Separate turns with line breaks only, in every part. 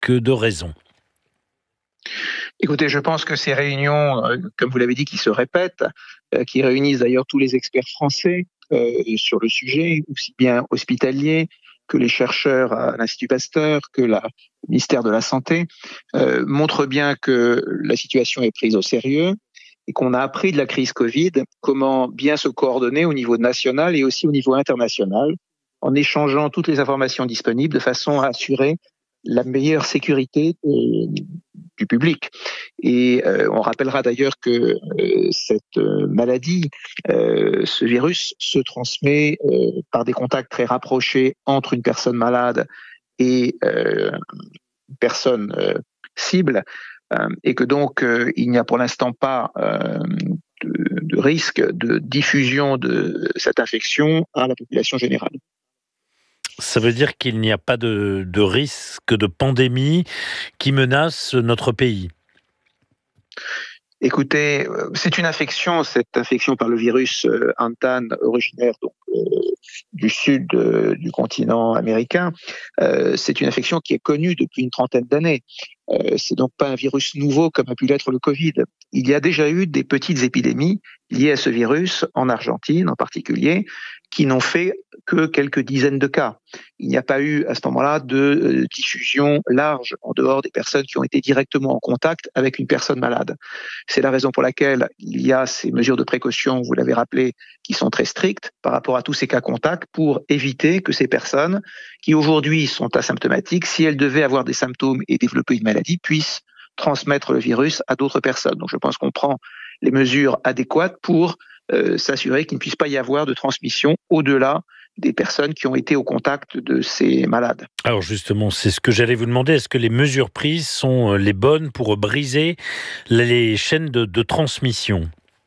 que de raison.
Écoutez, je pense que ces réunions, comme vous l'avez dit, qui se répètent, qui réunissent d'ailleurs tous les experts français sur le sujet, aussi bien hospitaliers que les chercheurs à l'Institut Pasteur, que le ministère de la Santé, montrent bien que la situation est prise au sérieux et qu'on a appris de la crise Covid comment bien se coordonner au niveau national et aussi au niveau international, en échangeant toutes les informations disponibles de façon à assurer la meilleure sécurité du public. Et on rappellera d'ailleurs que cette maladie, ce virus, se transmet par des contacts très rapprochés entre une personne malade et une personne cible, et que donc il n'y a pour l'instant pas de risque de diffusion de cette infection à la population générale.
Ça veut dire qu'il n'y a pas de risque de pandémie qui menace notre pays?
Écoutez, c'est une infection, cette infection par le virus Antan, originaire donc, du sud du continent américain. C'est une infection qui est connue depuis une trentaine d'années. C'est donc pas un virus nouveau comme a pu l'être le Covid. Il y a déjà eu des petites épidémies liées à ce virus, en Argentine en particulier, qui n'ont fait que quelques dizaines de cas. Il n'y a pas eu à ce moment-là de diffusion large en dehors des personnes qui ont été directement en contact avec une personne malade. C'est la raison pour laquelle il y a ces mesures de précaution, vous l'avez rappelé, qui sont très strictes par rapport à tous ces cas contacts pour éviter que ces personnes qui aujourd'hui sont asymptomatiques, si elles devaient avoir des symptômes et développer une maladie, puissent transmettre le virus à d'autres personnes. Donc je pense qu'on prend les mesures adéquates pour s'assurer qu'il ne puisse pas y avoir de transmission au-delà des personnes qui ont été au contact de ces malades.
Alors justement, c'est ce que j'allais vous demander. Est-ce que les mesures prises sont les bonnes pour briser les chaînes de transmission ?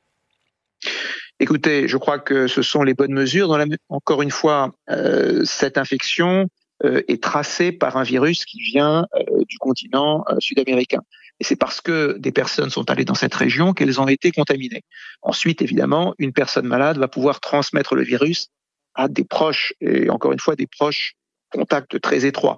Écoutez, je crois que ce sont les bonnes mesures. Encore une fois, cette infection est tracée par un virus qui vient du continent sud-américain. Et c'est parce que des personnes sont allées dans cette région qu'elles ont été contaminées. Ensuite, évidemment, une personne malade va pouvoir transmettre le virus à des proches, et encore une fois, des proches contacts très étroits.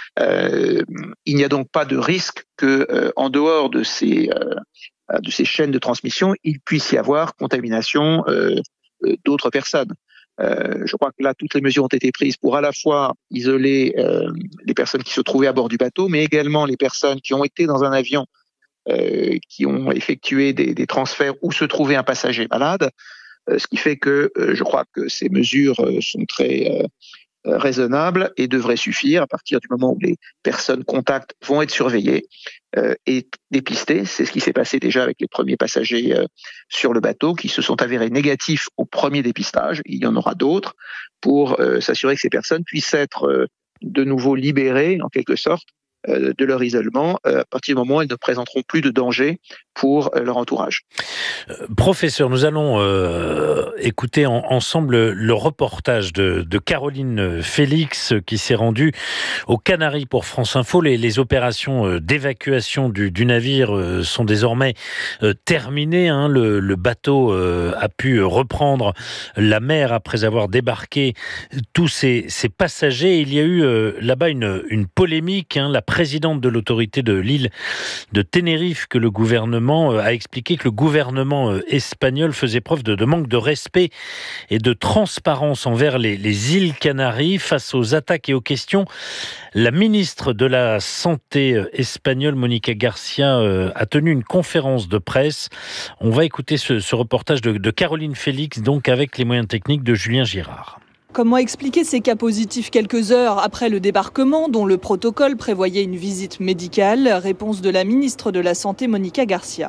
Il n'y a donc pas de risque que, en dehors de ces chaînes de transmission, il puisse y avoir contamination d'autres personnes. Je crois que là, toutes les mesures ont été prises pour à la fois isoler les personnes qui se trouvaient à bord du bateau, mais également les personnes qui ont été dans un avion, qui ont effectué des transferts où se trouvait un passager malade, ce qui fait que je crois que ces mesures sont très raisonnables et devraient suffire à partir du moment où les personnes contacts vont être surveillées et dépistées. C'est ce qui s'est passé déjà avec les premiers passagers sur le bateau qui se sont avérés négatifs au premier dépistage. Il y en aura d'autres pour s'assurer que ces personnes puissent être de nouveau libérées en quelque sorte de leur isolement à partir du moment où elles ne présenteront plus de danger pour leur entourage.
Professeur, nous allons écouter ensemble le reportage de Caroline Félix qui s'est rendue aux Canaries pour France Info. Les opérations d'évacuation du navire sont désormais terminées. Le bateau a pu reprendre la mer après avoir débarqué tous ses passagers. Il y a eu là-bas une polémique. La présidente de l'autorité de l'île de Tenerife que le gouvernement a expliqué que le gouvernement espagnol faisait preuve de manque de respect et de transparence envers les îles Canaries face aux attaques et aux questions. La ministre de la Santé espagnole, Mónica García, a tenu une conférence de presse. On va écouter ce reportage de Caroline Félix, donc avec les moyens techniques de Julien Girard.
Comment expliquer ces cas positifs quelques heures après le débarquement, dont le protocole prévoyait une visite médicale? Réponse de la ministre de la Santé, Mónica García.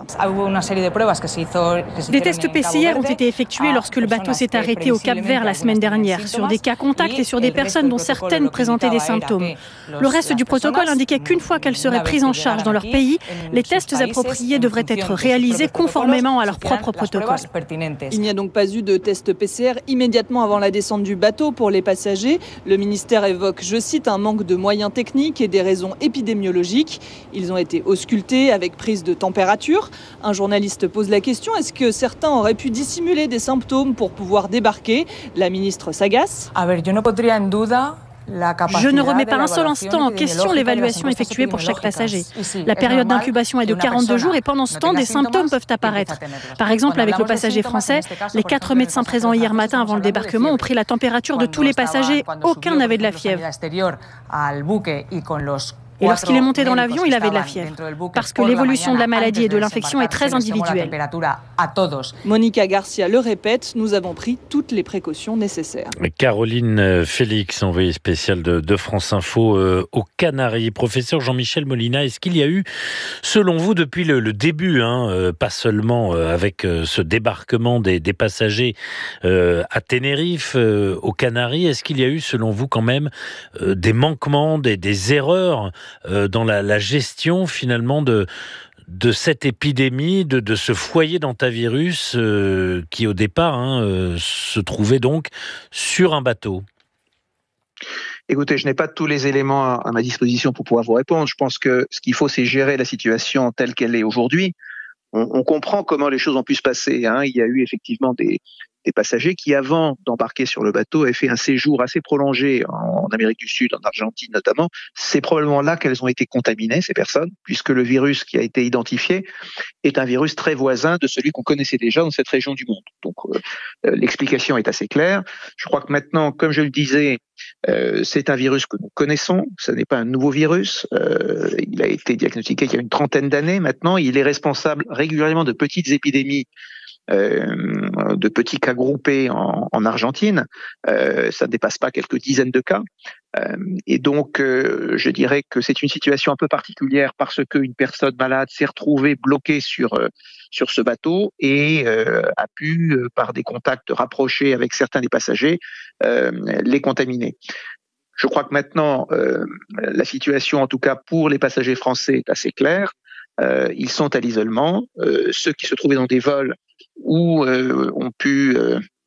Des tests PCR ont été effectués lorsque le bateau s'est arrêté au Cap-Vert la semaine dernière, sur des cas contacts et sur des personnes dont certaines présentaient des symptômes. Le reste du protocole indiquait qu'une fois qu'elles seraient prises en charge dans leur pays, les tests appropriés devraient être réalisés conformément à leur propre protocole.
Il n'y a donc pas eu de test PCR immédiatement avant la descente du bateau pour les passagers. Le ministère évoque, je cite, un manque de moyens techniques et des raisons épidémiologiques. Ils ont été auscultés avec prise de température. Un journaliste pose la question, est-ce que certains auraient pu dissimuler des symptômes pour pouvoir débarquer? La ministre s'agace.
Je ne remets pas un seul instant en question l'évaluation effectuée pour chaque passager. La période d'incubation est de 42 jours et pendant ce temps, des symptômes peuvent apparaître. Par exemple, avec le passager français, les 4 médecins présents hier matin avant le débarquement ont pris la température de tous les passagers. Aucun n'avait de la fièvre. Et lorsqu'il est monté dans l'avion, il avait de la fièvre. Parce que l'évolution de la maladie et de l'infection est très individuelle.
Monica Garcia le répète, nous avons pris toutes les précautions nécessaires.
Caroline Félix, envoyée spéciale de France Info aux Canaries. Professeur Jean-Michel Molina, est-ce qu'il y a eu, selon vous, depuis le début, pas seulement avec ce débarquement des passagers à Tenerife, aux Canaries, est-ce qu'il y a eu, selon vous, quand même, des manquements, des erreurs dans la gestion finalement de cette épidémie, de ce foyer d'hantavirus qui au départ se trouvait donc sur un bateau?
Écoutez, je n'ai pas tous les éléments à ma disposition pour pouvoir vous répondre. Je pense que ce qu'il faut, c'est gérer la situation telle qu'elle est aujourd'hui. On comprend comment les choses ont pu se passer. Il y a eu effectivement des passagers qui, avant d'embarquer sur le bateau, avaient fait un séjour assez prolongé en Amérique du Sud, en Argentine notamment. C'est probablement là qu'elles ont été contaminées, ces personnes, puisque le virus qui a été identifié est un virus très voisin de celui qu'on connaissait déjà dans cette région du monde. Donc l'explication est assez claire. Je crois que maintenant, comme je le disais, c'est un virus que nous connaissons, ce n'est pas un nouveau virus. Il a été diagnostiqué il y a une trentaine d'années maintenant. Il est responsable régulièrement de petites épidémies, de petits cas groupés en Argentine. Ça ne dépasse pas quelques dizaines de cas. Et donc, je dirais que c'est une situation un peu particulière parce qu'une personne malade s'est retrouvée bloquée sur ce bateau et a pu, par des contacts rapprochés avec certains des passagers, les contaminer. Je crois que maintenant, la situation, en tout cas pour les passagers français, est assez claire. Ils sont à l'isolement. Ceux qui se trouvaient dans des vols où ont pu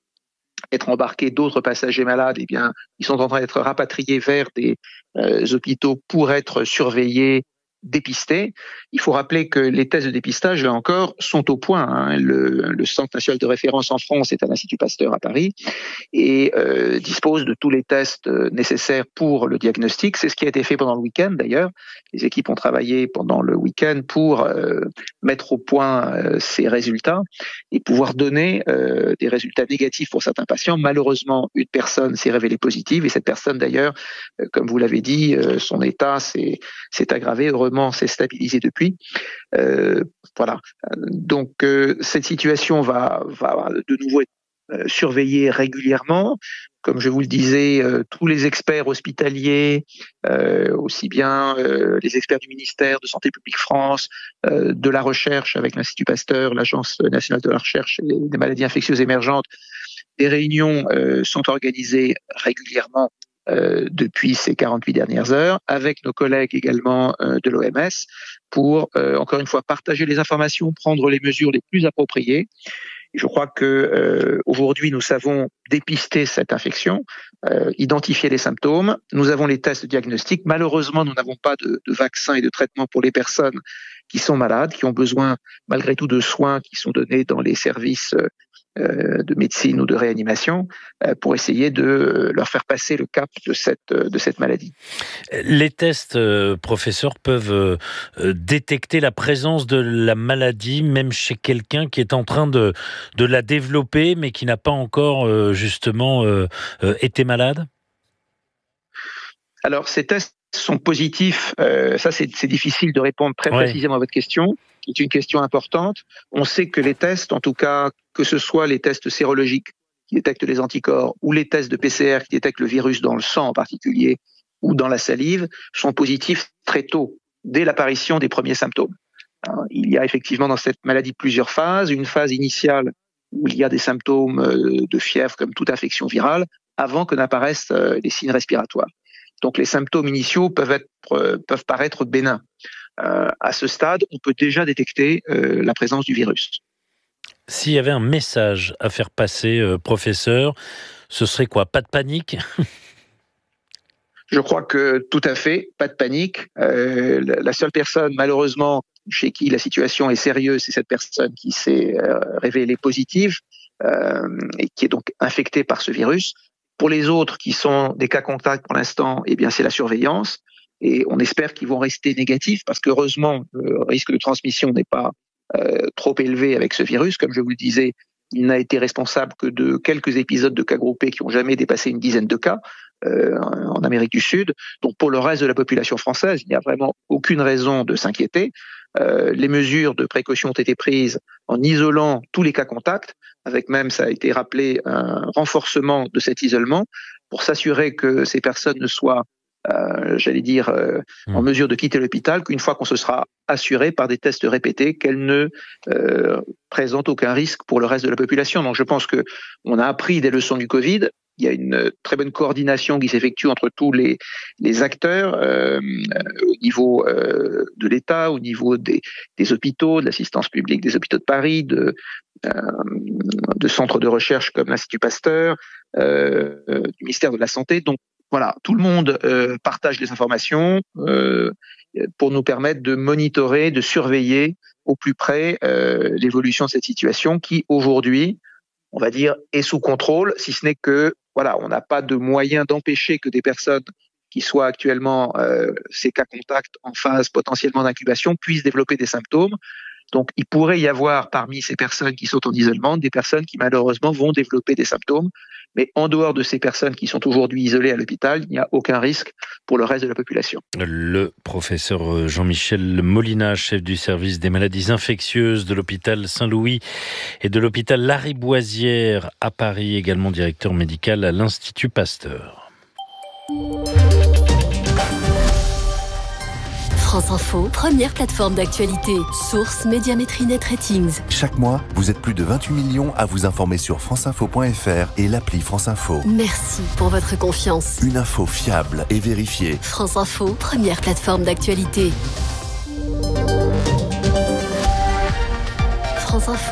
être embarqués d'autres passagers malades, eh bien, ils sont en train d'être rapatriés vers des hôpitaux pour être surveillés, dépistés. Il faut rappeler que les tests de dépistage, là encore, sont au point. Le Centre national de référence en France est à l'Institut Pasteur à Paris et dispose de tous les tests nécessaires pour le diagnostic. C'est ce qui a été fait pendant le week-end d'ailleurs. Les équipes ont travaillé pendant le week-end pour mettre au point ces résultats et pouvoir donner des résultats négatifs pour certains patients. Malheureusement, une personne s'est révélée positive et cette personne d'ailleurs, comme vous l'avez dit, son état s'est aggravé. Heureusement, s'est stabilisé depuis. Voilà. Donc, cette situation va de nouveau être surveillée régulièrement. Comme je vous le disais, tous les experts hospitaliers, aussi bien les experts du ministère de Santé publique France, de la recherche avec l'Institut Pasteur, l'Agence nationale de la recherche et des maladies infectieuses émergentes, des réunions sont organisées régulièrement depuis ces 48 dernières heures, avec nos collègues également de l'OMS, pour, encore une fois, partager les informations, prendre les mesures les plus appropriées. Et je crois que aujourd'hui, nous savons dépister cette infection, identifier les symptômes. Nous avons les tests diagnostiques. Malheureusement, nous n'avons pas de vaccin et de traitement pour les personnes qui sont malades, qui ont besoin, malgré tout, de soins qui sont donnés dans les services de médecine ou de réanimation pour essayer de leur faire passer le cap de cette maladie.
Les tests, professeur, peuvent détecter la présence de la maladie même chez quelqu'un qui est en train de la développer mais qui n'a pas encore justement été malade?
Alors ces tests sont positifs, ça c'est difficile de répondre très précisément à votre question, qui est une question importante. On sait que les tests, en tout cas, que ce soit les tests sérologiques qui détectent les anticorps ou les tests de PCR qui détectent le virus dans le sang en particulier ou dans la salive, sont positifs très tôt, dès l'apparition des premiers symptômes. Alors, il y a effectivement dans cette maladie plusieurs phases. Une phase initiale où il y a des symptômes de fièvre comme toute infection virale avant que n'apparaissent les signes respiratoires. Donc les symptômes initiaux peuvent paraître bénins. À ce stade, on peut déjà détecter la présence du virus.
S'il y avait un message à faire passer, professeur, ce serait quoi? Pas de panique?
Je crois que tout à fait, pas de panique. La seule personne, malheureusement, chez qui la situation est sérieuse, c'est cette personne qui s'est révélée positive et qui est donc infectée par ce virus. Pour les autres qui sont des cas contacts pour l'instant, eh bien c'est la surveillance. Et on espère qu'ils vont rester négatifs parce qu'heureusement, le risque de transmission n'est pas trop élevé avec ce virus. Comme je vous le disais, il n'a été responsable que de quelques épisodes de cas groupés qui n'ont jamais dépassé une dizaine de cas en Amérique du Sud. Donc pour le reste de la population française, il n'y a vraiment aucune raison de s'inquiéter. Les mesures de précaution ont été prises en isolant tous les cas contacts, avec même, ça a été rappelé, un renforcement de cet isolement pour s'assurer que ces personnes ne soient en mesure de quitter l'hôpital qu'une fois qu'on se sera assuré par des tests répétés qu'elles ne présentent aucun risque pour le reste de la population. Donc je pense que on a appris des leçons du Covid. Il y a une très bonne coordination qui s'effectue entre tous les acteurs au niveau de l'État, au niveau des hôpitaux, de l'assistance publique des hôpitaux de Paris, de centres de recherche comme l'Institut Pasteur, du ministère de la Santé. Donc voilà, tout le monde partage les informations pour nous permettre de monitorer, de surveiller au plus près l'évolution de cette situation qui, aujourd'hui, on va dire, est sous contrôle, si ce n'est que, voilà, on n'a pas de moyen d'empêcher que des personnes qui soient actuellement ces cas contacts en phase potentiellement d'incubation puissent développer des symptômes. Donc, il pourrait y avoir parmi ces personnes qui sont en isolement des personnes qui malheureusement vont développer des symptômes. Mais en dehors de ces personnes qui sont aujourd'hui isolées à l'hôpital, il n'y a aucun risque pour le reste de la population.
Le professeur Jean-Michel Molina, chef du service des maladies infectieuses de l'hôpital Saint-Louis et de l'hôpital Lariboisière à Paris, également directeur médical à l'Institut Pasteur.
France Info, première plateforme d'actualité. Source Médiamétrie-Net Ratings.
Chaque mois, vous êtes plus de 28 millions à vous informer sur franceinfo.fr et l'appli France Info.
Merci pour votre confiance.
Une info fiable et vérifiée.
France Info, première plateforme d'actualité. France Info,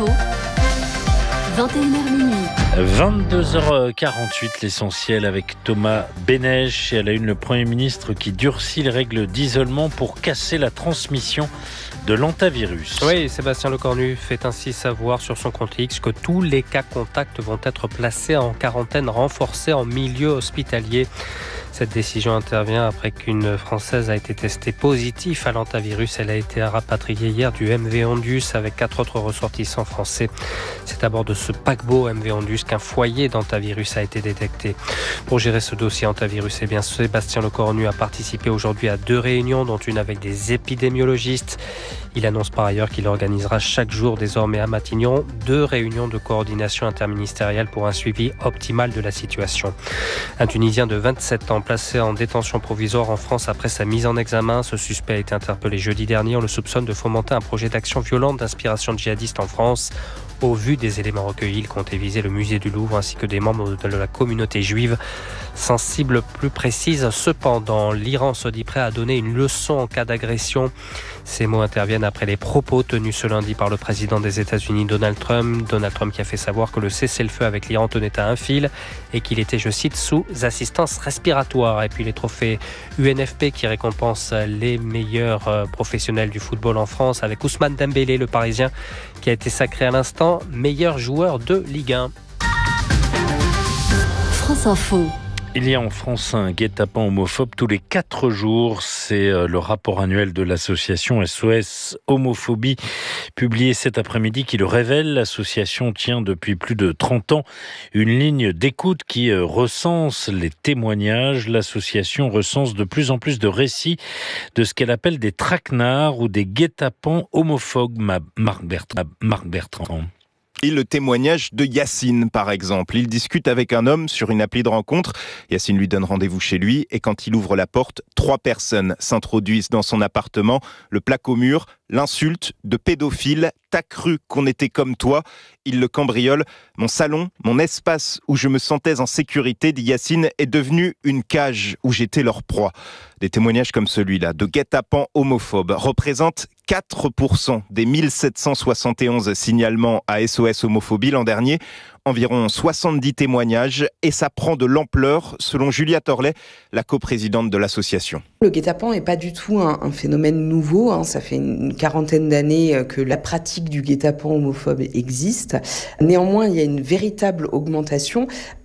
21h minuit.
22h48, l'essentiel avec Thomas Bénèche et à la une le Premier ministre qui durcit les règles d'isolement pour casser la transmission de l'hantavirus.
Oui, Sébastien Lecornu fait ainsi savoir sur son compte X que tous les cas contacts vont être placés en quarantaine renforcée en milieu hospitalier. Cette décision intervient après qu'une Française a été testée positive à l'hantavirus. Elle a été rapatriée hier du MV Ondus avec 4 autres ressortissants français. C'est à bord de ce paquebot MV Ondus qu'un foyer d'hantavirus a été détecté. Pour gérer ce dossier hantavirus, Sébastien Lecornu a participé aujourd'hui à 2 réunions, dont une avec des épidémiologistes. Il annonce par ailleurs qu'il organisera chaque jour désormais à Matignon 2 réunions de coordination interministérielle pour un suivi optimal de la situation. Un Tunisien de 27 ans placé en détention provisoire en France après sa mise en examen. Ce suspect a été interpellé jeudi dernier. On le soupçonne de fomenter un projet d'action violente d'inspiration djihadiste en France. Au vu des éléments recueillis, il comptait viser le musée du Louvre ainsi que des membres de la communauté juive. Sans cible plus précise, cependant, l'Iran se dit prêt à donner une leçon en cas d'agression. Ces mots interviennent après les propos tenus ce lundi par le président des États-Unis, Donald Trump. Donald Trump qui a fait savoir que le cessez-le-feu avec l'Iran tenait à un fil et qu'il était, je cite, sous assistance respiratoire. Et puis les trophées UNFP qui récompensent les meilleurs professionnels du football en France avec Ousmane Dembélé, le Parisien, qui a été sacré à l'instant meilleur joueur de Ligue 1.
France Info.
Il y a en France un guet-apens homophobe tous les 4 jours. C'est le rapport annuel de l'association SOS Homophobie publié cet après-midi qui le révèle. L'association tient depuis plus de 30 ans une ligne d'écoute qui recense les témoignages. L'association recense de plus en plus de récits de ce qu'elle appelle des traquenards ou des guet-apens homophobes. Marc Bertrand.
Et le témoignage de Yacine, par exemple. Il discute avec un homme sur une appli de rencontre. Yacine lui donne rendez-vous chez lui et quand il ouvre la porte, 3 personnes s'introduisent dans son appartement, le plaquent au mur, l'insultent de pédophile. T'as cru qu'on était comme toi. Il le cambriole. Mon salon, mon espace où je me sentais en sécurité, dit Yacine, est devenu une cage où j'étais leur proie. Des témoignages comme celui-là de guet-apens homophobes représentent 4% des 1771 signalements à SOS Homophobie l'an dernier. Environ 70 témoignages et ça prend de l'ampleur, selon Julia Torlet, la coprésidente de l'association.
Le guet-apens n'est pas du tout un phénomène nouveau. Ça fait une quarantaine d'années que la pratique du guet-apens homophobe existe. Néanmoins, il y a une véritable augmentation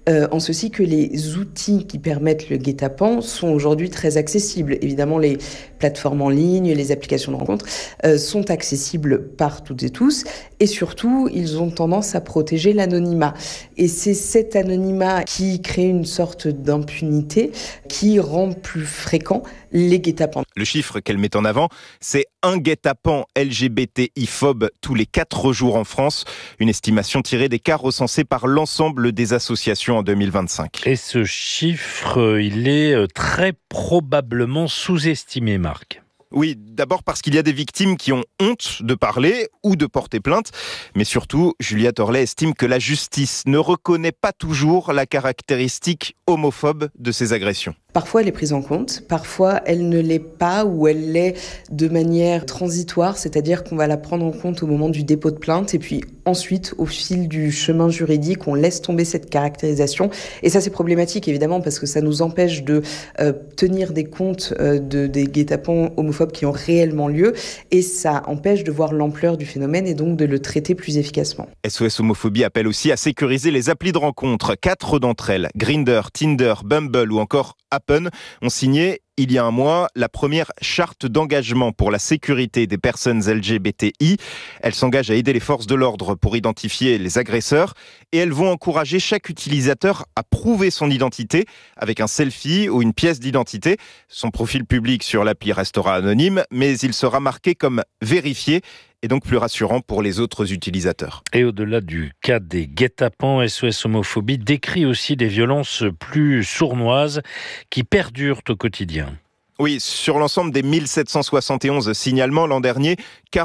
en ceci que les outils qui permettent le guet-apens sont aujourd'hui très accessibles. Évidemment, les plateformes en ligne, les applications de rencontres sont accessibles par toutes et tous, et surtout, ils ont tendance à protéger l'anonymat. Et c'est cet anonymat qui crée une sorte d'impunité qui rend plus fréquent les guet-apens.
Le chiffre qu'elle met en avant, c'est un guet-apens LGBTI-phobe tous les 4 jours en France. Une estimation tirée des cas recensés par l'ensemble des associations en 2025.
Et ce chiffre, il est très probablement sous-estimé, Marc.
Oui, d'abord parce qu'il y a des victimes qui ont honte de parler ou de porter plainte. Mais surtout, Juliette Orlet estime que la justice ne reconnaît pas toujours la caractéristique homophobe de ces agressions.
Parfois, elle est prise en compte, parfois, elle ne l'est pas ou elle l'est de manière transitoire, c'est-à-dire qu'on va la prendre en compte au moment du dépôt de plainte et puis ensuite, au fil du chemin juridique, on laisse tomber cette caractérisation. Et ça, c'est problématique, évidemment, parce que ça nous empêche de tenir des comptes des guet-apens homophobes qui ont réellement lieu et ça empêche de voir l'ampleur du phénomène et donc de le traiter plus efficacement.
SOS Homophobie appelle aussi à sécuriser les applis de rencontre. 4 d'entre elles, Grindr, Tinder, Bumble ou encore Happn, ont signé il y a un mois la première charte d'engagement pour la sécurité des personnes LGBTI. Elles s'engagent à aider les forces de l'ordre pour identifier les agresseurs et elles vont encourager chaque utilisateur à prouver son identité avec un selfie ou une pièce d'identité. Son profil public sur l'appli restera anonyme, mais il sera marqué comme vérifié et donc plus rassurant pour les autres utilisateurs.
Et au-delà du cas des guet-apens, SOS Homophobie décrit aussi des violences plus sournoises qui perdurent au quotidien.
Oui, sur l'ensemble des 1771 signalements l'an dernier,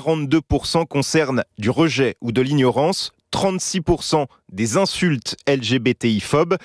42% concernent du rejet ou de l'ignorance, 36% des insultes LGBTI-phobes,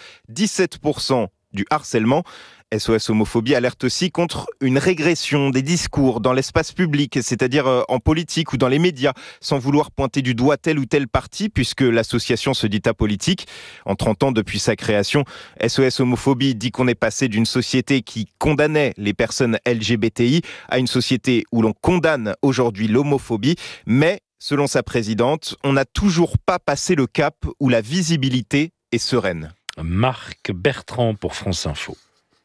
17% du harcèlement. SOS Homophobie alerte aussi contre une régression des discours dans l'espace public, c'est-à-dire en politique ou dans les médias, sans vouloir pointer du doigt tel ou tel parti, puisque l'association se dit apolitique. En 30 ans depuis sa création, SOS Homophobie dit qu'on est passé d'une société qui condamnait les personnes LGBTI à une société où l'on condamne aujourd'hui l'homophobie, mais selon sa présidente, on n'a toujours pas passé le cap où la visibilité est sereine.
Marc Bertrand pour France Info.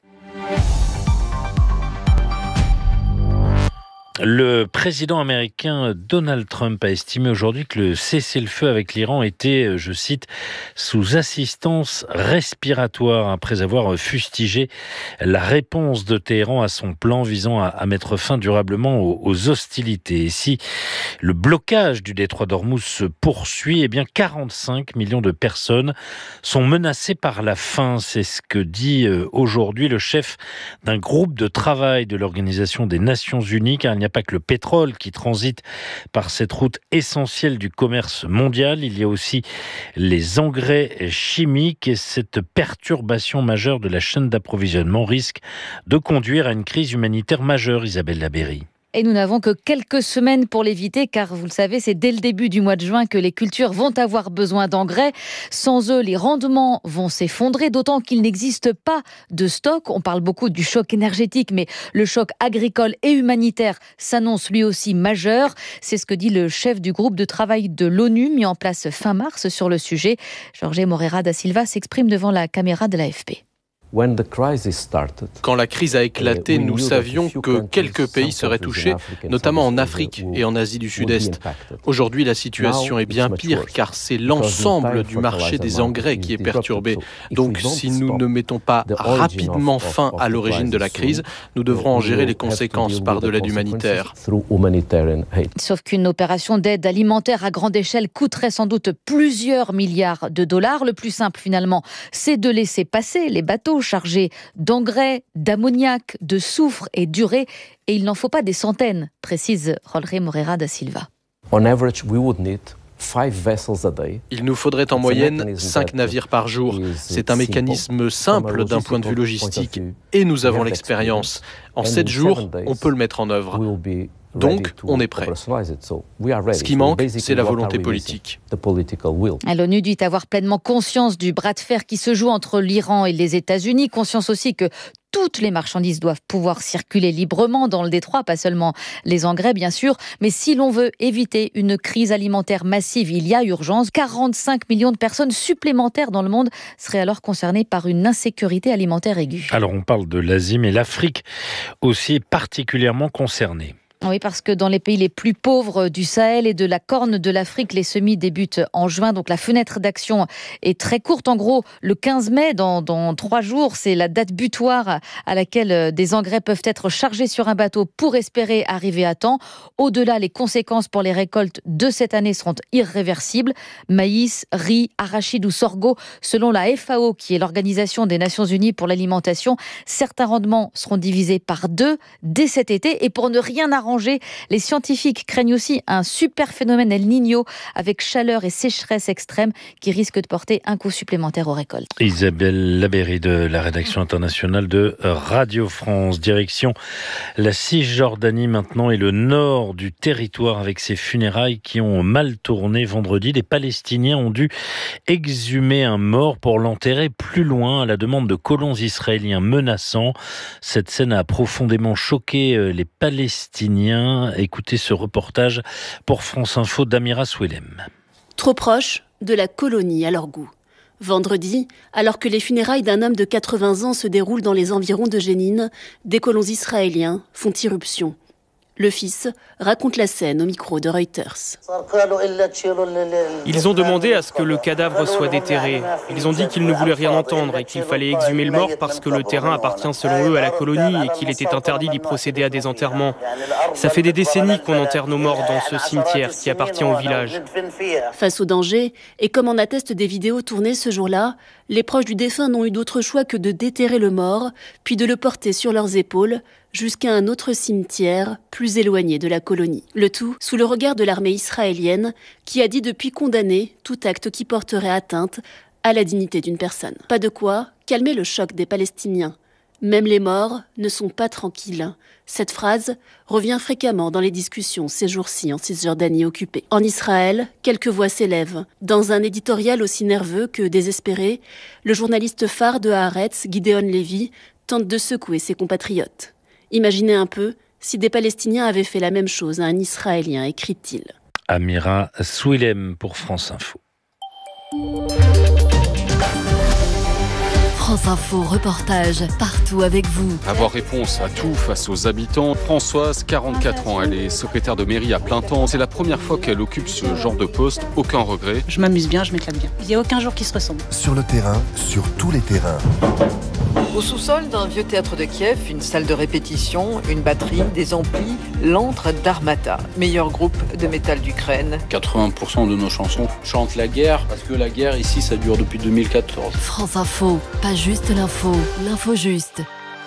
Le président américain Donald Trump a estimé aujourd'hui que le cessez-le-feu avec l'Iran était, je cite, sous assistance respiratoire après avoir fustigé la réponse de Téhéran à son plan visant à mettre fin durablement aux hostilités. Et si le blocage du détroit d'Ormuz se poursuit, eh bien 45 millions de personnes sont menacées par la faim. C'est ce que dit aujourd'hui le chef d'un groupe de travail de l'Organisation des Nations Unies, car il n'y a pas que le pétrole qui transite par cette route essentielle du commerce mondial. Il y a aussi les engrais chimiques et cette perturbation majeure de la chaîne d'approvisionnement risque de conduire à une crise humanitaire majeure, Isabelle Labéry.
Et nous n'avons que quelques semaines pour l'éviter, car vous le savez, c'est dès le début du mois de juin que les cultures vont avoir besoin d'engrais. Sans eux, les rendements vont s'effondrer, d'autant qu'il n'existe pas de stock. On parle beaucoup du choc énergétique, mais le choc agricole et humanitaire s'annonce lui aussi majeur. C'est ce que dit le chef du groupe de travail de l'ONU, mis en place fin mars sur le sujet. Jorge Moreira da Silva s'exprime devant la caméra de l'AFP.
Quand la crise a éclaté, nous savions que quelques pays seraient touchés, notamment en Afrique et en Asie du Sud-Est. Aujourd'hui, la situation est bien pire car c'est l'ensemble du marché des engrais qui est perturbé. Donc, si nous ne mettons pas rapidement fin à l'origine de la crise, nous devrons en gérer les conséquences par de l'aide humanitaire.
Sauf qu'une opération d'aide alimentaire à grande échelle coûterait sans doute plusieurs milliards de dollars. Le plus simple, finalement, c'est de laisser passer les bateaux chargés d'engrais, d'ammoniac, de soufre et d'urée. Et il n'en faut pas des centaines, précise Jorge Moreira da Silva.
Il nous faudrait en moyenne 5 navires par jour. C'est un mécanisme simple d'un point de vue logistique. Et nous avons l'expérience. En 7 jours, on peut le mettre en œuvre. Donc, on est prêt. Ce qui manque, c'est la volonté politique.
L'ONU dit avoir pleinement conscience du bras de fer qui se joue entre l'Iran et les États-Unis, conscience aussi que toutes les marchandises doivent pouvoir circuler librement dans le détroit, pas seulement les engrais bien sûr, mais si l'on veut éviter une crise alimentaire massive, il y a urgence. 45 millions de personnes supplémentaires dans le monde seraient alors concernées par une insécurité alimentaire aiguë.
Alors on parle de l'Asie, mais l'Afrique aussi est particulièrement concernée.
Oui, parce que dans les pays les plus pauvres du Sahel et de la Corne de l'Afrique, les semis débutent en juin. Donc la fenêtre d'action est très courte. En gros, le 15 mai, dans 3 jours, c'est la date butoir à laquelle des engrais peuvent être chargés sur un bateau pour espérer arriver à temps. Au-delà, les conséquences pour les récoltes de cette année seront irréversibles. Maïs, riz, arachide ou sorgho, selon la FAO, qui est l'Organisation des Nations Unies pour l'alimentation, certains rendements seront divisés par 2 dès cet été. Et pour ne rien arranger, les scientifiques craignent aussi un super phénomène El Niño avec chaleur et sécheresse extrême qui risque de porter un coup supplémentaire aux récoltes.
Isabelle Labéry de la rédaction internationale de Radio France. Direction la Cisjordanie maintenant et le nord du territoire avec ces funérailles qui ont mal tourné vendredi. Les Palestiniens ont dû exhumer un mort pour l'enterrer plus loin à la demande de colons israéliens menaçants. Cette scène a profondément choqué les Palestiniens. Écoutez ce reportage pour France Info d'Amira Souelem.
Trop proche de la colonie à leur goût. Vendredi, alors que les funérailles d'un homme de 80 ans se déroulent dans les environs de Jénine, des colons israéliens font irruption. Le fils raconte la scène au micro de Reuters.
Ils ont demandé à ce que le cadavre soit déterré. Ils ont dit qu'ils ne voulaient rien entendre et qu'il fallait exhumer le mort parce que le terrain appartient selon eux à la colonie et qu'il était interdit d'y procéder à des enterrements. Ça fait des décennies qu'on enterre nos morts dans ce cimetière qui appartient au village.
Face au danger, et comme en attestent des vidéos tournées ce jour-là, les proches du défunt n'ont eu d'autre choix que de déterrer le mort, puis de le porter sur leurs épaules jusqu'à un autre cimetière plus éloigné de la colonie. Le tout sous le regard de l'armée israélienne qui a dit depuis condamner tout acte qui porterait atteinte à la dignité d'une personne. Pas de quoi calmer le choc des Palestiniens. Même les morts ne sont pas tranquilles. Cette phrase revient fréquemment dans les discussions ces jours-ci en Cisjordanie occupée. En Israël, quelques voix s'élèvent. Dans un éditorial aussi nerveux que désespéré, le journaliste phare de Haaretz, Gideon Levy, tente de secouer ses compatriotes. Imaginez un peu si des Palestiniens avaient fait la même chose à un Israélien, écrit-il.
Amira Souilem pour France Info.
France Info, reportage partout avec vous.
Avoir réponse à tout face aux habitants. Françoise, 44 ans, elle est secrétaire de mairie à plein temps. C'est la première fois qu'elle occupe ce genre de poste. Aucun regret.
Je m'amuse bien, je m'éclate bien. Il n'y a aucun jour qui se ressemble.
Sur le terrain, sur tous les terrains.
Au sous-sol d'un vieux théâtre de Kiev, une salle de répétition, une batterie, des amplis, l'antre d'Armata, meilleur groupe de métal d'Ukraine.
80% de nos chansons chantent la guerre, parce que la guerre ici, ça dure depuis 2014.
France Info, pas juste l'info, l'info juste.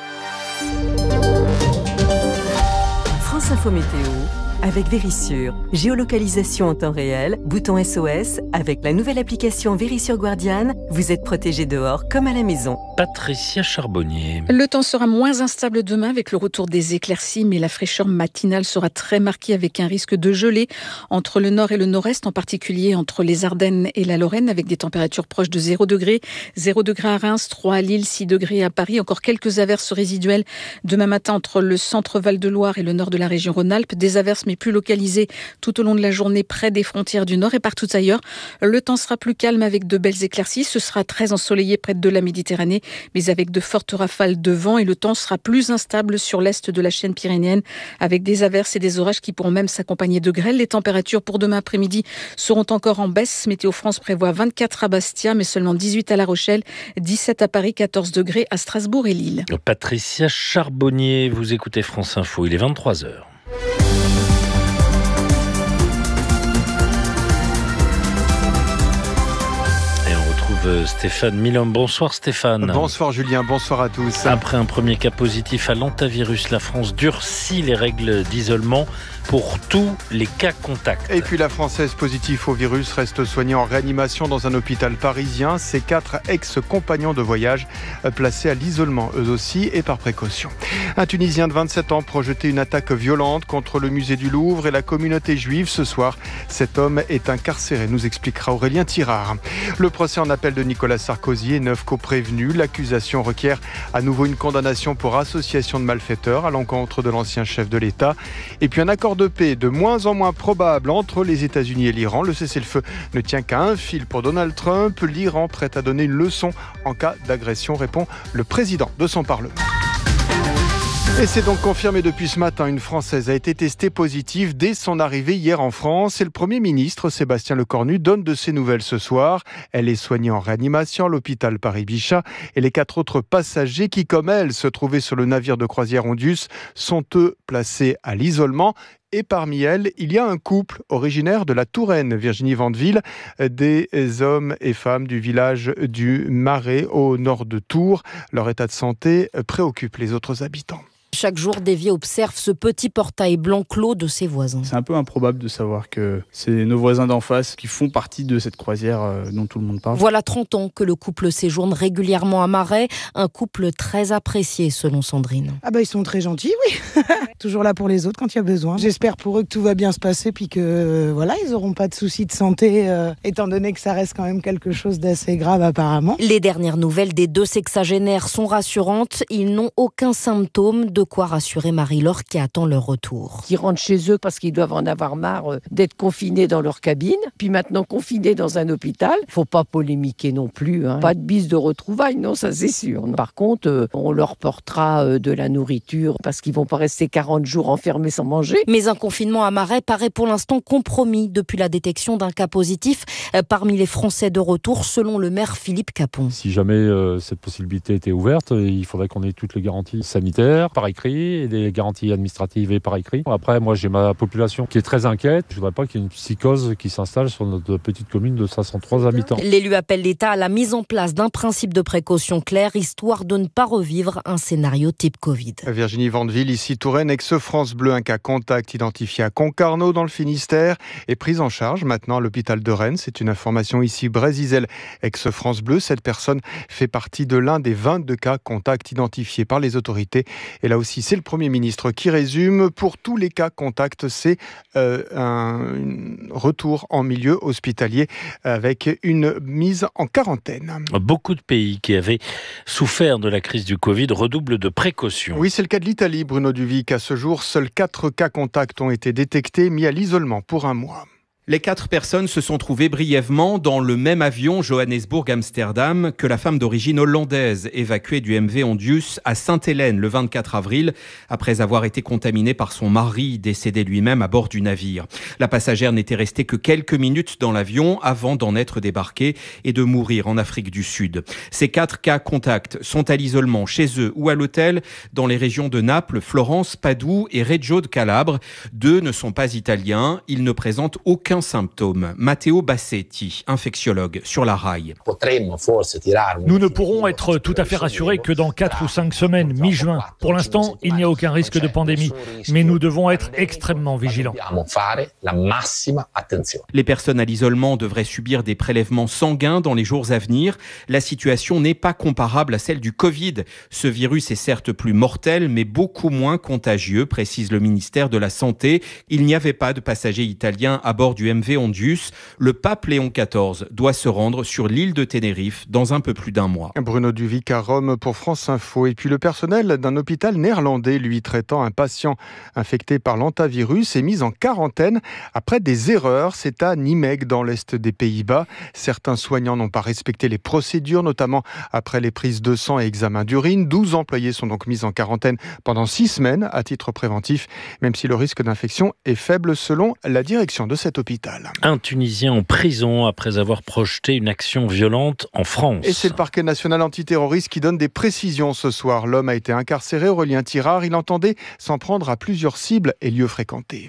France Info Météo avec Vérissure. Géolocalisation en temps réel, bouton SOS. Avec la nouvelle application Vérissure Guardian, vous êtes protégé dehors comme à la maison.
Patricia Charbonnier.
Le temps sera moins instable demain avec le retour des éclaircies, mais la fraîcheur matinale sera très marquée avec un risque de gelée entre le nord et le nord-est, en particulier entre les Ardennes et la Lorraine, avec des températures proches de 0 degré. 0 degré à Reims, 3 à Lille, 6 degrés à Paris. Encore quelques averses résiduelles demain matin entre le centre Val-de-Loire et le nord de la région Rhône-Alpes. Des averses mais plus localisées tout au long de la journée près des frontières du nord et partout ailleurs. Le temps sera plus calme avec de belles éclaircies. Ce sera très ensoleillé près de la Méditerranée, mais avec de fortes rafales de vent, et le temps sera plus instable sur l'est de la chaîne pyrénéenne avec des averses et des orages qui pourront même s'accompagner de grêle. Les températures pour demain après-midi seront encore en baisse. Météo France prévoit 24 à Bastia, mais seulement 18 à La Rochelle, 17 à Paris, 14 degrés à Strasbourg et Lille.
Patricia Charbonnier, vous écoutez France Info, il est 23h. Stéphane Milhomme. Bonsoir Stéphane.
Bonsoir Julien, bonsoir à tous.
Après un premier cas positif à l'hantavirus, la France durcit les règles d'isolement pour tous les cas contacts.
Et puis la Française positive au virus reste soignée en réanimation dans un hôpital parisien. Ses 4 ex-compagnons de voyage placés à l'isolement eux aussi et par précaution. Un Tunisien de 27 ans projetait une attaque violente contre le musée du Louvre et la communauté juive ce soir. Cet homme est incarcéré, nous expliquera Aurélien Tirard. Le procès en appel de Nicolas Sarkozy est 9 co-prévenus. L'accusation requiert à nouveau une condamnation pour association de malfaiteurs à l'encontre de l'ancien chef de l'État. Et puis un accord de paix de moins en moins probable entre les États-Unis et l'Iran. Le cessez-le-feu ne tient qu'à un fil pour Donald Trump. L'Iran prêt à donner une leçon en cas d'agression, répond le président de son Parlement. Et c'est donc confirmé depuis ce matin, une Française a été testée positive dès son arrivée hier en France. Et le Premier ministre, Sébastien Lecornu, donne de ses nouvelles ce soir. Elle est soignée en réanimation à l'hôpital Paris-Bichat. Et les 4 autres passagers qui, comme elle, se trouvaient sur le navire de croisière Ondius, sont eux placés à l'isolement. Et parmi elles, il y a un couple originaire de la Touraine, Virginie Vandeville, des hommes et femmes du village du Marais au nord de Tours. Leur état de santé préoccupe les autres habitants.
Chaque jour, Davy observe ce petit portail blanc clos de ses voisins.
C'est un peu improbable de savoir que c'est nos voisins d'en face qui font partie de cette croisière dont tout le monde parle.
Voilà 30 ans que le couple séjourne régulièrement à Marais, un couple très apprécié selon Sandrine.
Ils sont très gentils, oui. Toujours là pour les autres quand il y a besoin. J'espère pour eux que tout va bien se passer puis que ils n'auront pas de soucis de santé étant donné que ça reste quand même quelque chose d'assez grave apparemment.
Les dernières nouvelles des 2 sexagénaires sont rassurantes. Ils n'ont aucun symptôme, de quoi rassurer Marie-Laure qui attend leur retour.
Ils rentrent chez eux parce qu'ils doivent en avoir marre d'être confinés dans leur cabine, puis maintenant confinés dans un hôpital. Faut pas polémiquer non plus, hein. Pas de bise de retrouvailles, non, ça c'est sûr. Par contre, on leur portera de la nourriture parce qu'ils vont pas rester 40 jours enfermés sans manger.
Mais un confinement à Marais paraît pour l'instant compromis depuis la détection d'un cas positif parmi les Français de retour, selon le maire Philippe Capon.
Si jamais cette possibilité était ouverte, il faudrait qu'on ait toutes les garanties sanitaires par écrit et des garanties administratives et par écrit. Après, moi, j'ai ma population qui est très inquiète. Je ne voudrais pas qu'il y ait une psychose qui s'installe sur notre petite commune de 503 habitants.
L'élu appelle l'État à la mise en place d'un principe de précaution clair, histoire de ne pas revivre un scénario type Covid.
Virginie Vandeville, ici Touraine, ex-France Bleu, un cas contact identifié à Concarneau dans le Finistère, est prise en charge maintenant à l'hôpital de Rennes. C'est une information ici. Brésil, ex-France Bleu, cette personne fait partie de l'un des 22 cas contacts identifiés par les autorités. Et là aussi, c'est le Premier ministre qui résume. Pour tous les cas contacts, c'est un retour en milieu hospitalier avec une mise en quarantaine.
Beaucoup de pays qui avaient souffert de la crise du Covid redoublent de précautions.
Oui, c'est le cas de l'Italie, Bruno Duvic. À ce jour, seuls 4 cas contacts ont été détectés, mis à l'isolement pour un mois.
Les 4 personnes se sont trouvées brièvement dans le même avion Johannesburg-Amsterdam que la femme d'origine hollandaise évacuée du MV Ondius à Sainte-Hélène le 24 avril après avoir été contaminée par son mari décédé lui-même à bord du navire. La passagère n'était restée que quelques minutes dans l'avion avant d'en être débarquée et de mourir en Afrique du Sud. Ces 4 cas contacts sont à l'isolement chez eux ou à l'hôtel dans les régions de Naples, Florence, Padoue et Reggio de Calabre. 2 ne sont pas italiens, ils ne présentent aucun symptôme. Matteo Bassetti, infectiologue sur la RAI.
Nous ne pourrons être tout à fait rassurés que dans 4 ou 5 semaines, mi-juin. Pour l'instant, il n'y a aucun risque de pandémie, mais nous devons être extrêmement vigilants.
Les personnes à l'isolement devraient subir des prélèvements sanguins dans les jours à venir. La situation n'est pas comparable à celle du Covid. Ce virus est certes plus mortel, mais beaucoup moins contagieux, précise le ministère de la Santé. Il n'y avait pas de passagers italiens à bord du MV Ondius. Le pape Léon XIV doit se rendre sur l'île de Tenerife dans un peu plus d'un mois.
Bruno Duvic à Rome pour France Info. Et puis le personnel d'un hôpital néerlandais, lui traitant un patient infecté par l'hantavirus, est mis en quarantaine après des erreurs. C'est à Nijmegen dans l'est des Pays-Bas. Certains soignants n'ont pas respecté les procédures, notamment après les prises de sang et examens d'urine. 12 employés sont donc mis en quarantaine pendant 6 semaines à titre préventif, même si le risque d'infection est faible selon la direction de cet hôpital.
Un Tunisien en prison après avoir projeté une action violente en France.
Et c'est le parquet national antiterroriste qui donne des précisions ce soir. L'homme a été incarcéré, Aurélien Tirard. Il entendait s'en prendre à plusieurs cibles et lieux fréquentés.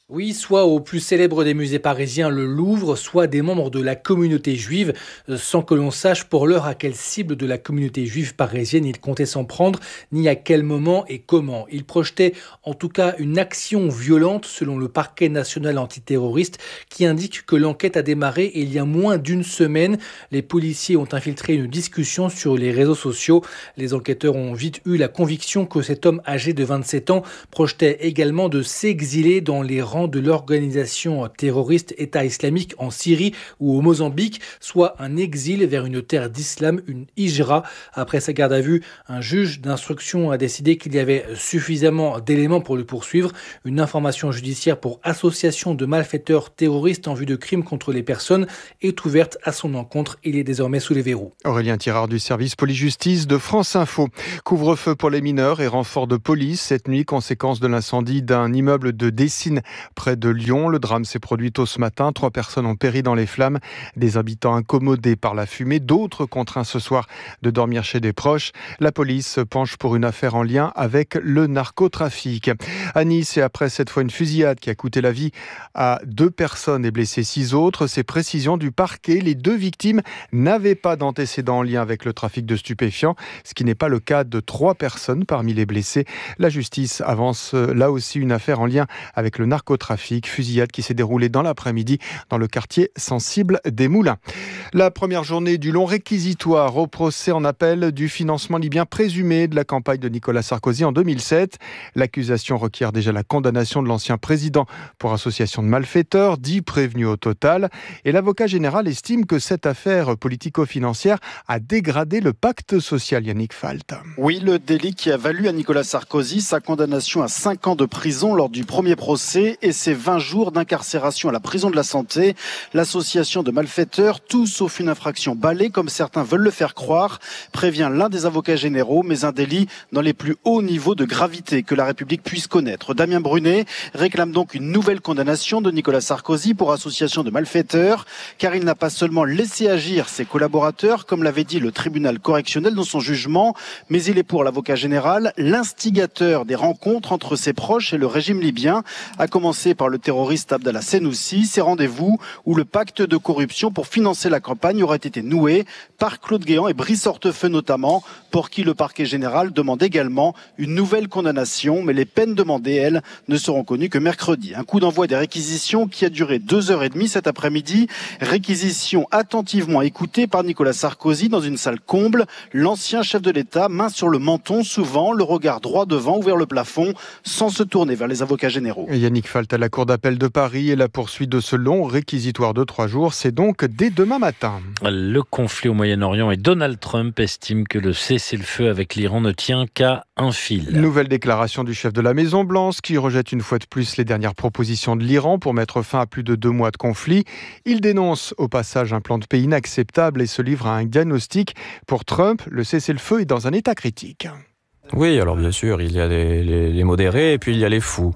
Oui, soit au plus célèbre des musées parisiens, le Louvre, soit des membres de la communauté juive, sans que l'on sache pour l'heure à quelle cible de la communauté juive parisienne il comptait s'en prendre, ni à quel moment et comment. Il projetait en tout cas une action violente selon le parquet national antiterroriste qui indique que l'enquête a démarré il y a moins d'une semaine. Les policiers ont infiltré une discussion sur les réseaux sociaux. Les enquêteurs ont vite eu la conviction que cet homme âgé de 27 ans projetait également de s'exiler dans les rangs de l'organisation terroriste État islamique en Syrie ou au Mozambique, soit un exil vers une terre d'islam, une hijra. Après sa garde à vue, un juge d'instruction a décidé qu'il y avait suffisamment d'éléments pour le poursuivre. Une information judiciaire pour association de malfaiteurs terroristes en vue de crimes contre les personnes est ouverte à son encontre. Il est désormais sous les verrous.
Aurélien Tirard du service police-justice de France Info. Couvre-feu pour les mineurs et renfort de police cette nuit, conséquence de l'incendie d'un immeuble de Dessines près de Lyon. Le drame s'est produit tôt ce matin. 3 personnes ont péri dans les flammes. Des habitants incommodés par la fumée. D'autres contraints ce soir de dormir chez des proches. La police se penche pour une affaire en lien avec le narcotrafic. À Nice, et après cette fois une fusillade qui a coûté la vie à 2 personnes et blessé 6 autres. Ces précisions du parquet. Les 2 victimes n'avaient pas d'antécédents en lien avec le trafic de stupéfiants, ce qui n'est pas le cas de 3 personnes parmi les blessés. La justice avance là aussi une affaire en lien avec le narcotrafic, fusillade qui s'est déroulée dans l'après-midi dans le quartier sensible des Moulins. La première journée du long réquisitoire au procès en appel du financement libyen présumé de la campagne de Nicolas Sarkozy en 2007. L'accusation requiert déjà la condamnation de l'ancien président pour association de malfaiteurs, 10 prévenus au total. Et l'avocat général estime que cette affaire politico-financière a dégradé le pacte social. Yannick Falt.
Oui, le délit qui a valu à Nicolas Sarkozy sa condamnation à 5 ans de prison lors du premier procès et ses 20 jours d'incarcération à la prison de la Santé. L'association de malfaiteurs, tout sauf une infraction balai, comme certains veulent le faire croire, prévient l'un des avocats généraux, mais un délit dans les plus hauts niveaux de gravité que la République puisse connaître. Damien Brunet réclame donc une nouvelle condamnation de Nicolas Sarkozy pour association de malfaiteurs, car il n'a pas seulement laissé agir ses collaborateurs, comme l'avait dit le tribunal correctionnel dans son jugement, mais il est pour l'avocat général l'instigateur des rencontres entre ses proches et le régime libyen, à commencer par le terroriste Abdallah Senoussi. Ces rendez-vous où le pacte de corruption pour financer la campagne aurait été noué par Claude Guéant et Brice Hortefeux notamment, pour qui le parquet général demande également une nouvelle condamnation, mais les peines demandées, elles, ne seront connues que mercredi. Un coup d'envoi des réquisitions qui a duré 2h30 cet après-midi. Réquisition attentivement écoutée par Nicolas Sarkozy dans une salle comble. L'ancien chef de l'État, main sur le menton, souvent le regard droit devant ou vers le plafond, sans se tourner vers les avocats généraux.
Yannick Falt à la Cour d'appel de Paris et la poursuite de ce long réquisitoire de 3 jours, c'est donc dès demain matin.
Le conflit au Moyen-Orient et Donald Trump estime que le cessez-le-feu avec l'Iran ne tient qu'à un fil.
Nouvelle déclaration du chef de la Maison-Blanche qui rejette une fois de plus les dernières propositions de l'Iran pour mettre fin à plus de 2 mois de conflit. Il dénonce au passage un plan de paix inacceptable et se livre à un diagnostic. Pour Trump, le cessez-le-feu est dans un état critique.
Oui, alors bien sûr, il y a les modérés et puis il y a les fous.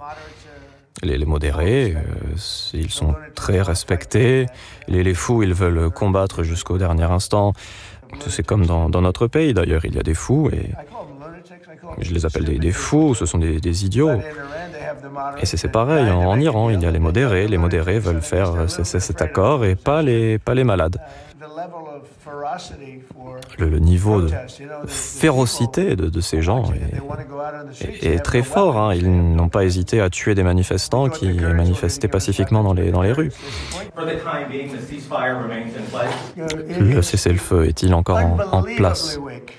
Les modérés, ils sont très respectés. Les fous, ils veulent combattre jusqu'au dernier instant. C'est comme dans notre pays d'ailleurs, il y a des fous et je les appelle des fous, ce sont des idiots. Et c'est pareil, en Iran, il y a les modérés. Les modérés veulent faire cet accord et pas les malades. Le niveau de férocité de ces gens est très fort. Hein. Ils n'ont pas hésité à tuer des manifestants qui manifestaient pacifiquement dans les rues. Le cessez-le-feu est-il encore en place ?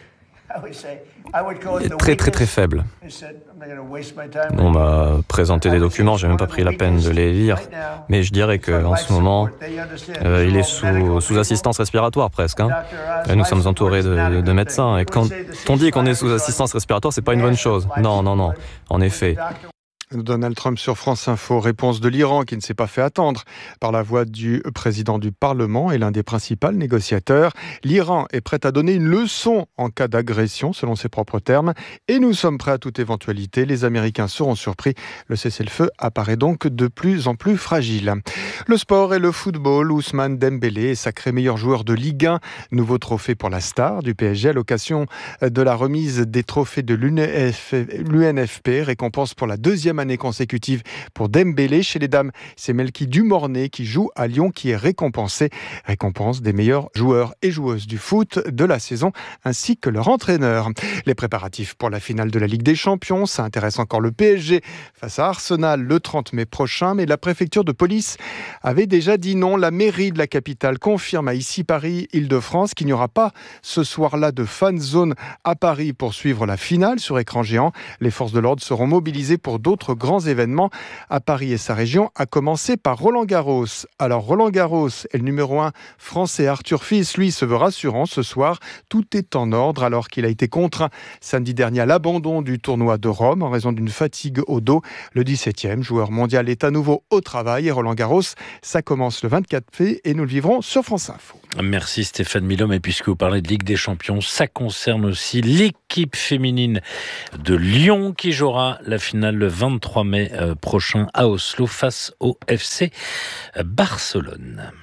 Il est très très très faible. On m'a présenté des documents, j'ai même pas pris la peine de les lire, mais je dirais qu'en ce moment, il est sous assistance respiratoire presque. Hein. Et nous sommes entourés de médecins, et quand on dit qu'on est sous assistance respiratoire, c'est pas une bonne chose. Non, en effet.
Donald Trump sur France Info. Réponse de l'Iran qui ne s'est pas fait attendre par la voix du président du Parlement et l'un des principaux négociateurs. L'Iran est prêt à donner une leçon en cas d'agression, selon ses propres termes, et nous sommes prêts à toute éventualité. Les Américains seront surpris. Le cessez-le-feu apparaît donc de plus en plus fragile. Le sport et le football, Ousmane Dembélé est sacré meilleur joueur de Ligue 1. Nouveau trophée pour la star du PSG à l'occasion de la remise des trophées de l'UNFP. Récompense pour la deuxième année consécutive pour Dembélé. Chez les dames, c'est Melki Dumornay qui joue à Lyon qui est récompensé. Récompense des meilleurs joueurs et joueuses du foot de la saison ainsi que leur entraîneur. Les préparatifs pour la finale de la Ligue des Champions, ça intéresse encore le PSG face à Arsenal le 30 mai prochain, mais la préfecture de police avait déjà dit non. La mairie de la capitale confirme à ici Paris, Île-de-France qu'il n'y aura pas ce soir-là de fan zone à Paris pour suivre la finale sur écran géant. Les forces de l'ordre seront mobilisées pour d'autres grands événements à Paris et sa région, à commencer par Roland-Garros. Alors Roland-Garros est le numéro 1 français. Arthur Fils, lui, se veut rassurant ce soir. Tout est en ordre alors qu'il a été contraint samedi dernier à l'abandon du tournoi de Rome en raison d'une fatigue au dos. Le 17e joueur mondial est à nouveau au travail et Roland-Garros, ça commence le 24 mai et nous le vivrons sur France Info.
Merci Stéphane Milhomme. Et puisque vous parlez de Ligue des Champions, ça concerne aussi l'équipe féminine de Lyon qui jouera la finale le 23 mai prochain à Oslo face au FC Barcelone.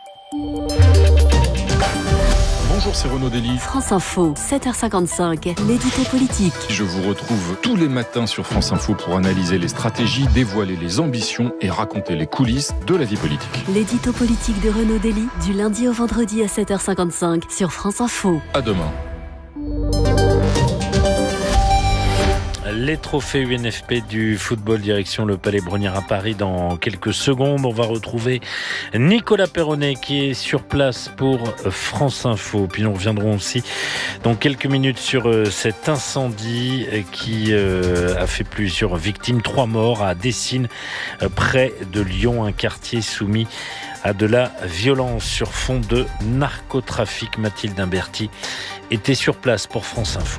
Bonjour, c'est Renaud Dely.
France Info, 7h55, l'édito politique.
Je vous retrouve tous les matins sur France Info pour analyser les stratégies, dévoiler les ambitions et raconter les coulisses de la vie politique.
L'édito politique de Renaud Dely, du lundi au vendredi à 7h55 sur France Info.
À demain.
Les trophées UNFP du football direction le Palais Brongniart à Paris dans quelques secondes. On va retrouver Nicolas Perronnet qui est sur place pour France Info. Puis nous reviendrons aussi dans quelques minutes sur cet incendie qui a fait plusieurs victimes, 3 morts à Dessines, près de Lyon, un quartier soumis à de la violence sur fond de narcotrafic. Mathilde Imberti était sur place pour France Info.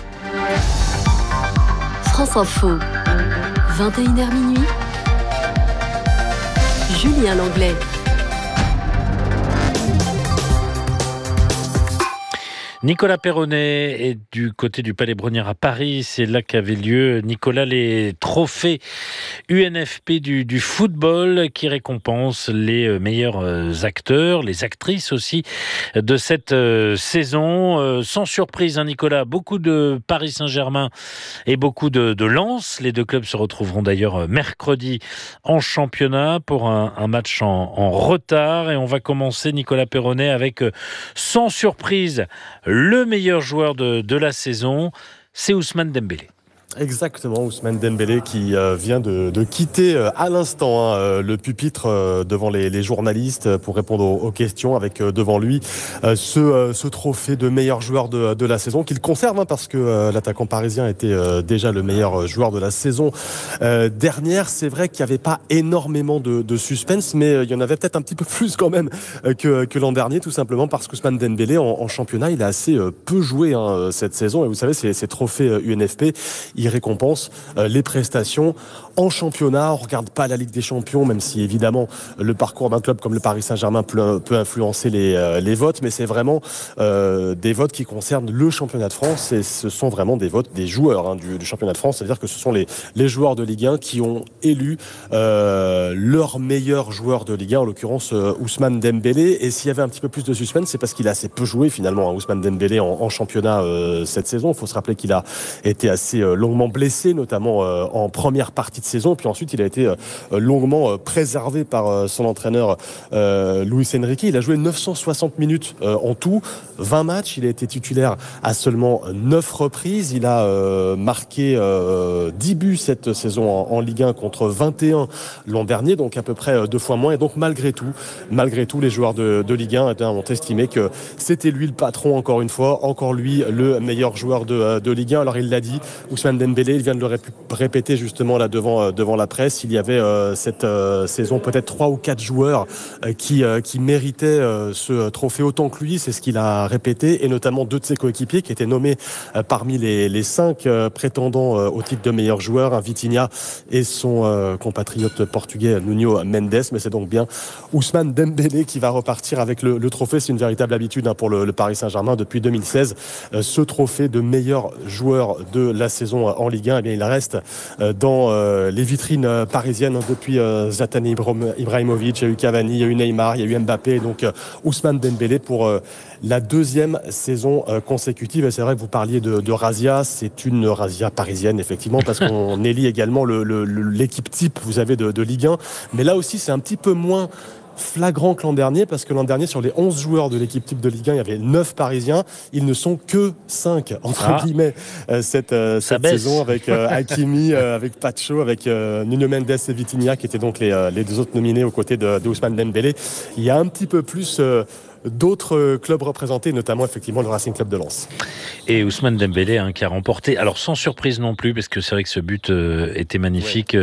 France Info, 21h minuit, Julien Langlais.
Nicolas Perronnet est du côté du Palais Brongniart à Paris. C'est là qu'avaient lieu, Nicolas, les trophées UNFP du football qui récompensent les meilleurs acteurs, les actrices aussi de cette saison. Sans surprise, hein, Nicolas, beaucoup de Paris Saint-Germain et beaucoup de Lens. Les deux clubs se retrouveront d'ailleurs mercredi en championnat pour un match en retard. Et on va commencer, Nicolas Perronnet, avec sans surprise le meilleur joueur de la saison, c'est Ousmane Dembélé.
Exactement, Ousmane Dembélé qui vient de quitter à l'instant le pupitre devant les journalistes pour répondre aux questions avec devant lui ce trophée de meilleur joueur de la saison qu'il conserve parce que l'attaquant parisien était déjà le meilleur joueur de la saison dernière. C'est vrai qu'il n'y avait pas énormément de suspense, mais il y en avait peut-être un petit peu plus quand même que l'an dernier, tout simplement parce qu'Ousmane Dembélé en championnat, il a assez peu joué cette saison et vous savez, ces trophées UNFP, il récompense les prestations en championnat. On regarde pas la Ligue des Champions, même si évidemment le parcours d'un club comme le Paris Saint-Germain peut influencer les votes, mais c'est vraiment des votes qui concernent le championnat de France et ce sont vraiment des votes des joueurs du championnat de France, c'est-à-dire que ce sont les joueurs de Ligue 1 qui ont élu leur meilleur joueur de Ligue 1, en l'occurrence Ousmane Dembélé. Et s'il y avait un petit peu plus de suspense, c'est parce qu'il a assez peu joué finalement, Ousmane Dembélé en championnat cette saison. Il faut se rappeler qu'il a été assez longuement blessé, notamment en première partie de saison, puis ensuite il a été longuement préservé par son entraîneur Luis Enrique. Il a joué 960 minutes en tout, 20 matchs, il a été titulaire à seulement 9 reprises, il a marqué 10 buts cette saison en Ligue 1 contre 21 l'an dernier, donc à peu près 2 fois moins, et donc malgré tout les joueurs de Ligue 1 ont estimé que c'était lui le patron, encore une fois, encore lui le meilleur joueur de Ligue 1. Alors il l'a dit, Ousmane Dembélé, il vient de le répéter justement là devant la presse, il y avait cette saison peut-être 3 ou 4 joueurs qui méritaient ce trophée autant que lui, c'est ce qu'il a répété, et notamment 2 de ses coéquipiers qui étaient nommés parmi les 5 prétendants au titre de meilleur joueur, Vitinha et son compatriote portugais Nuno Mendes. Mais c'est donc bien Ousmane Dembélé qui va repartir avec le trophée. C'est une véritable habitude pour le Paris Saint-Germain depuis 2016, ce trophée de meilleur joueur de la saison en Ligue 1, eh bien, il reste dans les vitrines parisiennes depuis Zlatan Ibrahimovic, il y a eu Cavani, il y a eu Neymar, il y a eu Mbappé, donc Ousmane Dembélé pour la deuxième saison consécutive. Et c'est vrai que vous parliez de razzia, c'est une razzia parisienne effectivement, parce qu'on élit également l'équipe type, vous avez de Ligue 1, mais là aussi c'est un petit peu moins flagrant que l'an dernier, parce que l'an dernier, sur les 11 joueurs de l'équipe type de Ligue 1, il y avait 9 Parisiens. Ils ne sont que 5, entre guillemets, cette saison, avec Hakimi, avec Pacho, avec Nuno Mendes et Vitinha, qui étaient donc les deux autres nominés aux côtés de Ousmane Dembélé. Il y a un petit peu plus d'autres clubs représentés, notamment effectivement le Racing Club de Lens.
Et Ousmane Dembélé qui a remporté, alors sans surprise non plus, parce que c'est vrai que ce but était magnifique,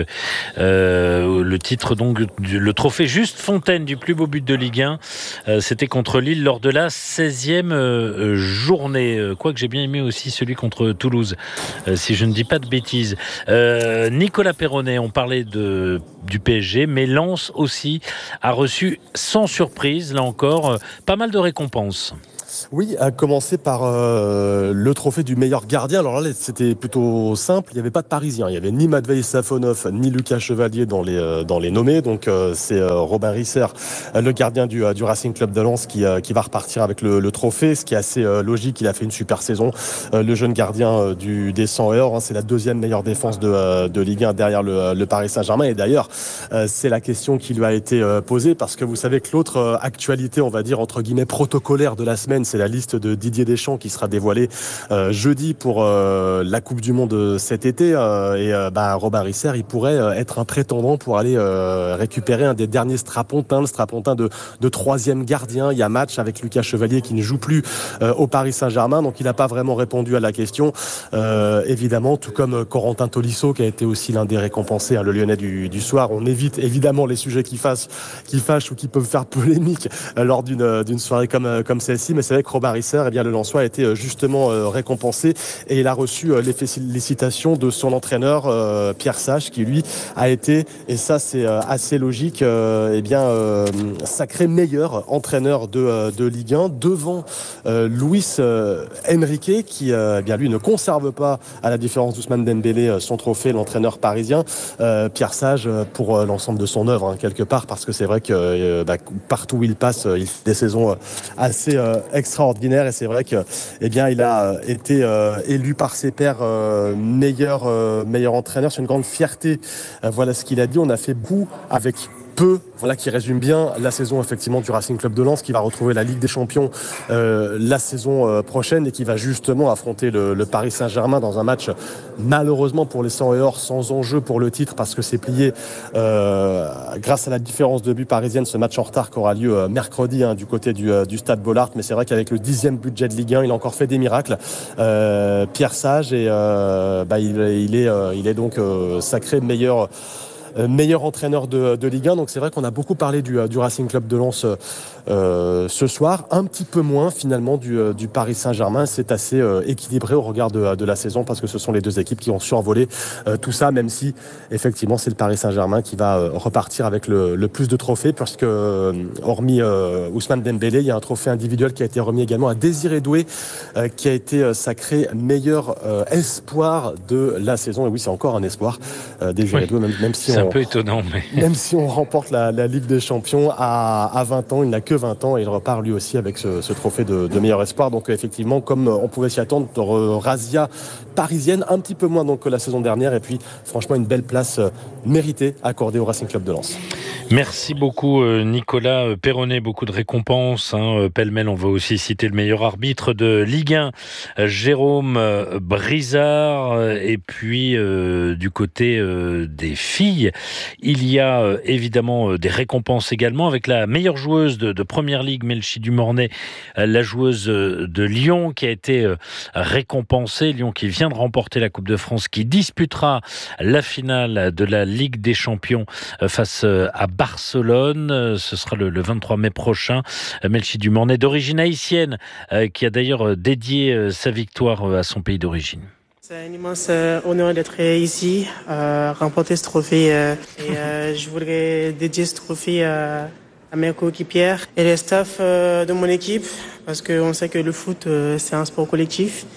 le titre donc, le trophée Juste Fontaine du plus beau but de Ligue 1, c'était contre Lille lors de la 16e journée, quoique j'ai bien aimé aussi celui contre Toulouse, si je ne dis pas de bêtises. Nicolas Perronnet, on parlait du PSG, mais Lens aussi a reçu sans surprise, là encore, pas mal de récompenses.
Oui, à commencer par le trophée du meilleur gardien. Alors là, c'était plutôt simple. Il n'y avait pas de Parisien. Il n'y avait ni Matvei Safonov, ni Lucas Chevalier dans les nommés. Donc c'est Robin Risser, le gardien du Racing Club de Lens, qui va repartir avec le trophée. Ce qui est assez logique. Il a fait une super saison. Le jeune gardien des 100 heures. C'est la deuxième meilleure défense de Ligue 1 derrière le Paris Saint-Germain. Et d'ailleurs, c'est la question qui lui a été posée, parce que vous savez que l'autre actualité, on va dire, entre guillemets, protocolaire de la semaine, c'est la liste de Didier Deschamps qui sera dévoilée jeudi pour la Coupe du Monde cet été. Robin Risser, il pourrait être un prétendant pour aller récupérer un des derniers strapontins, le strapontin de troisième gardien. Il y a match avec Lucas Chevalier qui ne joue plus au Paris Saint-Germain, donc il n'a pas vraiment répondu à la question. Évidemment, tout comme Corentin Tolisso, qui a été aussi l'un des récompensés, le Lyonnais du soir. On évite évidemment les sujets qui fâchent ou qui peuvent faire polémique lors d'une soirée comme celle-ci, mais c'est vrai que Robin Risser, le Lensois a été justement récompensé, et il a reçu les félicitations de son entraîneur Pierre Sage, qui lui a été, et ça c'est assez logique, sacré meilleur entraîneur de Ligue 1 devant Luis Enrique, qui lui ne conserve pas, à la différence d'Ousmane Dembélé, son trophée, l'entraîneur parisien. Pierre Sage pour l'ensemble de son œuvre, quelque part, parce que c'est vrai que partout où il passe, il fait des saisons assez extraordinaire, et c'est vrai que il a été élu par ses pairs meilleur entraîneur. C'est une grande fierté. Voilà ce qu'il a dit. On a fait beaucoup avec peu, voilà, qui résume bien la saison effectivement du Racing Club de Lens, qui va retrouver la Ligue des Champions la saison prochaine, et qui va justement affronter le Paris Saint-Germain dans un match malheureusement pour les 100 et or sans enjeu pour le titre, parce que c'est plié grâce à la différence de but parisienne, ce match en retard qui aura lieu mercredi du côté du Stade Bollaert. Mais c'est vrai qu'avec le 10e budget de Ligue 1, il a encore fait des miracles, Pierre Sage, et il est donc sacré meilleur entraîneur de Ligue 1. Donc c'est vrai qu'on a beaucoup parlé du Racing Club de Lens ce soir, un petit peu moins finalement du Paris Saint-Germain. C'est assez équilibré au regard de la saison, parce que ce sont les deux équipes qui ont survolé tout ça, même si effectivement c'est le Paris Saint-Germain qui va repartir avec le plus de trophées, parce que hormis Ousmane Dembélé, il y a un trophée individuel qui a été remis également à Désiré Doué, qui a été sacré meilleur espoir de la saison. Et oui, c'est encore un espoir, Désiré Doué, même si
c'est un peu étonnant, mais
même si on remporte la Ligue des Champions à 20 ans, il n'a que 20 ans, et il repart lui aussi avec ce trophée de meilleur espoir. Donc effectivement, comme on pouvait s'y attendre, razzia parisienne, un petit peu moins donc que la saison dernière, et puis franchement une belle place méritée accordée au Racing Club de Lens.
Merci beaucoup Nicolas Perronnet, beaucoup de récompenses, pêle-mêle. On va aussi citer le meilleur arbitre de Ligue 1, Jérôme Brizard, et puis du côté des filles, il y a évidemment des récompenses également, avec la meilleure joueuse de Première Ligue, Melchi Dumornay, la joueuse de Lyon, qui a été récompensée. Lyon qui vient de remporter la Coupe de France, qui disputera la finale de la Ligue des Champions face à Barcelone. Ce sera le 23 mai prochain. Melchi Dumornay, d'origine haïtienne, qui a d'ailleurs dédié sa victoire à son pays d'origine.
C'est un immense honneur d'être ici, remporter ce trophée. Et je voudrais dédier ce trophée à mes coéquipières et les staffs de mon équipe, parce qu'on sait que le foot, c'est un sport collectif.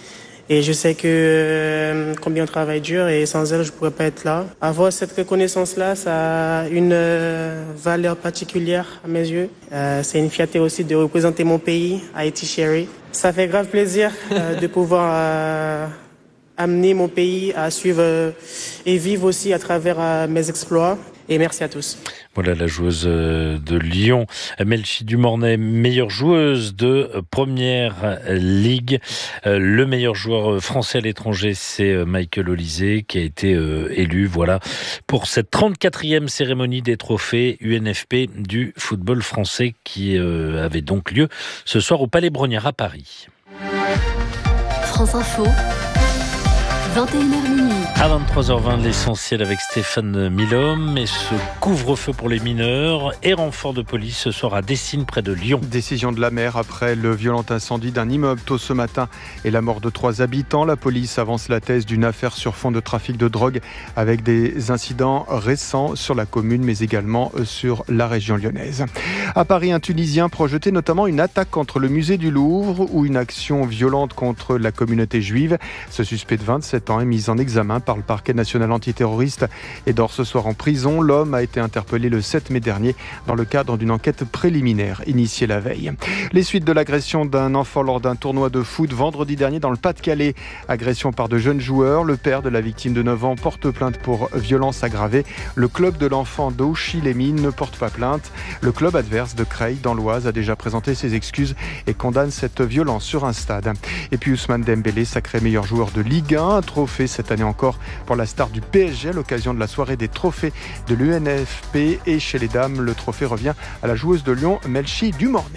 Et je sais que combien on travaille dur et sans elle, je ne pourrais pas être là. Avoir cette reconnaissance-là, ça a une valeur particulière à mes yeux. C'est une fierté aussi de représenter mon pays, Haïti Chérie. Ça fait grave plaisir de pouvoir amener mon pays à suivre et vivre aussi à travers mes exploits. Et merci à tous.
Voilà la joueuse de Lyon, Melchi Dumornay, meilleure joueuse de Première Ligue. Le meilleur joueur français à l'étranger, c'est Michael Olysée qui a été élu pour cette 34e cérémonie des trophées UNFP du football français qui avait donc lieu ce soir au Palais Brongniart à Paris.
France Info, 21h minuit.
À 23h20, l'essentiel avec Stéphane Milhomme et ce couvre-feu pour les mineurs et renfort de police ce soir à Dessines près de Lyon.
Décision de la maire après le violent incendie d'un immeuble tôt ce matin et la mort de 3 habitants. La police avance la thèse d'une affaire sur fond de trafic de drogue avec des incidents récents sur la commune mais également sur la région lyonnaise. À Paris, un Tunisien projetait notamment une attaque contre le musée du Louvre ou une action violente contre la communauté juive. Ce suspect de 27 ans est mis en examen par le parquet national antiterroriste et dort ce soir en prison. L'homme a été interpellé le 7 mai dernier dans le cadre d'une enquête préliminaire initiée la veille. Les suites de l'agression d'un enfant lors d'un tournoi de foot vendredi dernier dans le Pas-de-Calais. Agression par de jeunes joueurs. Le père de la victime de 9 ans porte plainte pour violence aggravée. Le club de l'enfant d'Auchy-les-Mines ne porte pas plainte. Le club adverse de Creil dans l'Oise a déjà présenté ses excuses et condamne cette violence sur un stade. Et puis Ousmane Dembélé, sacré meilleur joueur de Ligue 1, un trophée cette année encore pour la star du PSG à l'occasion de la soirée des trophées de l'UNFP. Et chez les dames, le trophée revient à la joueuse de Lyon, Melchi Dumornay.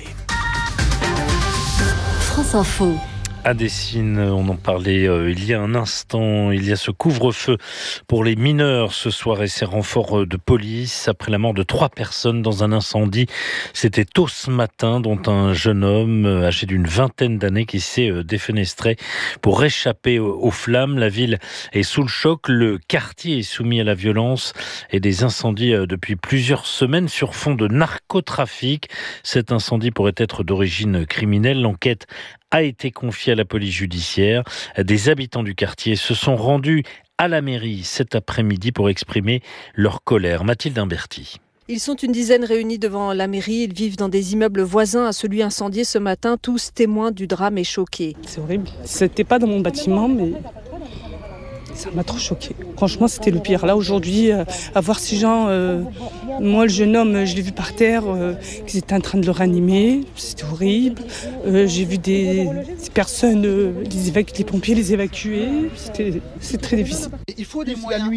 France Info.
À Dessines, on en parlait il y a un instant, il y a ce couvre-feu pour les mineurs ce soir et ces renforts de police après la mort de 3 personnes dans un incendie. C'était tôt ce matin, dont un jeune homme âgé d'une vingtaine d'années qui s'est défenestré pour échapper aux flammes. La ville est sous le choc, le quartier est soumis à la violence et des incendies depuis plusieurs semaines sur fond de narcotrafic. Cet incendie pourrait être d'origine criminelle. L'enquête a été confiée à la police judiciaire. Des habitants du quartier se sont rendus à la mairie cet après-midi pour exprimer leur colère. Mathilde Imberti.
Ils sont une dizaine réunis devant la mairie. Ils vivent dans des immeubles voisins à celui incendié ce matin. Tous témoins du drame et choqués.
C'est horrible. C'était pas dans mon bâtiment, mais ça m'a trop choquée. Franchement, c'était le pire. Là, aujourd'hui, à voir ces gens... moi, le jeune homme, je l'ai vu par terre, qu'ils étaient en train de le ranimer. C'était horrible. J'ai vu des personnes, les pompiers les évacuer. C'est très difficile.
Il faut des moyens.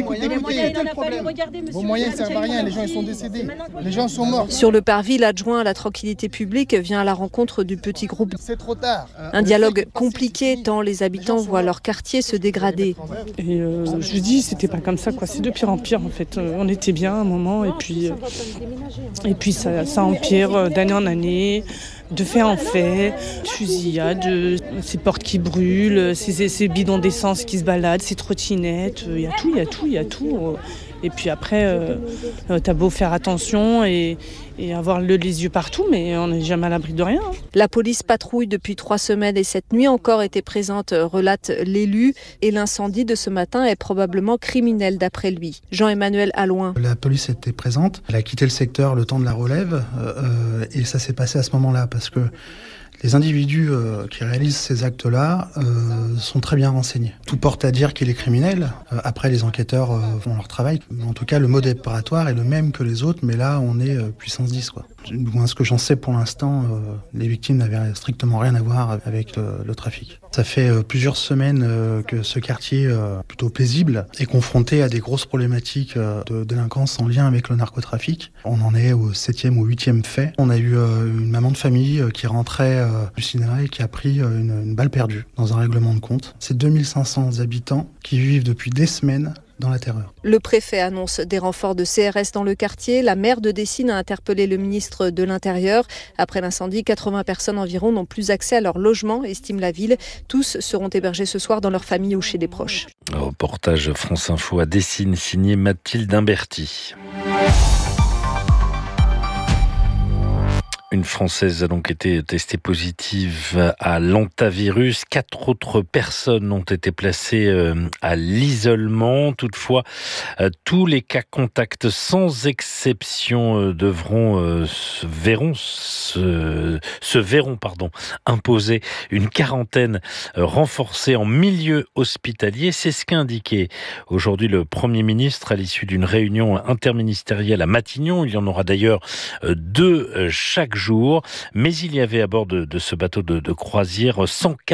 Vos moyens ne servent à rien. Les gens ils sont décédés. Les gens sont morts.
Sur le parvis, l'adjoint à la tranquillité publique vient à la rencontre du petit groupe.
C'est trop tard.
Un dialogue compliqué tant les habitants voient leur quartier se dégrader.
Et je dis, c'était pas comme ça, quoi. C'est de pire en pire, en fait. On était bien à un moment, et puis ça empire d'année en année, de fait en fait, fusillades, ces portes qui brûlent, ces bidons d'essence qui se baladent, ces trottinettes, il y a tout. Et puis après, t'as beau faire attention et avoir les yeux partout, mais on n'est jamais à l'abri de rien.
La police patrouille depuis 3 semaines et cette nuit encore était présente, relate l'élu. Et l'incendie de ce matin est probablement criminel d'après lui. Jean-Emmanuel Allouin.
La police était présente, elle a quitté le secteur le temps de la relève et ça s'est passé à ce moment-là parce que les individus qui réalisent ces actes-là sont très bien renseignés. Tout porte à dire qu'il est criminel. Après, les enquêteurs font leur travail. En tout cas, le mode opératoire est le même que les autres, mais là, on est puissance 10, quoi. Moi, ce que j'en sais pour l'instant, les victimes n'avaient strictement rien à voir avec le trafic. Ça fait plusieurs semaines que ce quartier, plutôt paisible, est confronté à des grosses problématiques de délinquance en lien avec le narcotrafic. On en est au 7e ou 8e fait. On a eu une maman de famille qui rentrait du cinéma et qui a pris une balle perdue dans un règlement de compte. C'est 2500 habitants qui vivent depuis des semaines dans la terreur.
Le préfet annonce des renforts de CRS dans le quartier. La maire de Dessines a interpellé le ministre de l'Intérieur. Après l'incendie, 80 personnes environ n'ont plus accès à leur logement, estime la ville. Tous seront hébergés ce soir dans leur famille ou chez des proches.
Reportage France Info à Dessines, signé Mathilde Imberti. Une Française a donc été testée positive à l'hantavirus. 4 autres personnes ont été placées à l'isolement. Toutefois, tous les cas contacts, sans exception, se verront imposer une quarantaine renforcée en milieu hospitalier. C'est ce qu'a indiqué aujourd'hui le Premier ministre à l'issue d'une réunion interministérielle à Matignon. Il y en aura d'ailleurs 2 chaque jour, mais il y avait à bord de ce bateau de croisière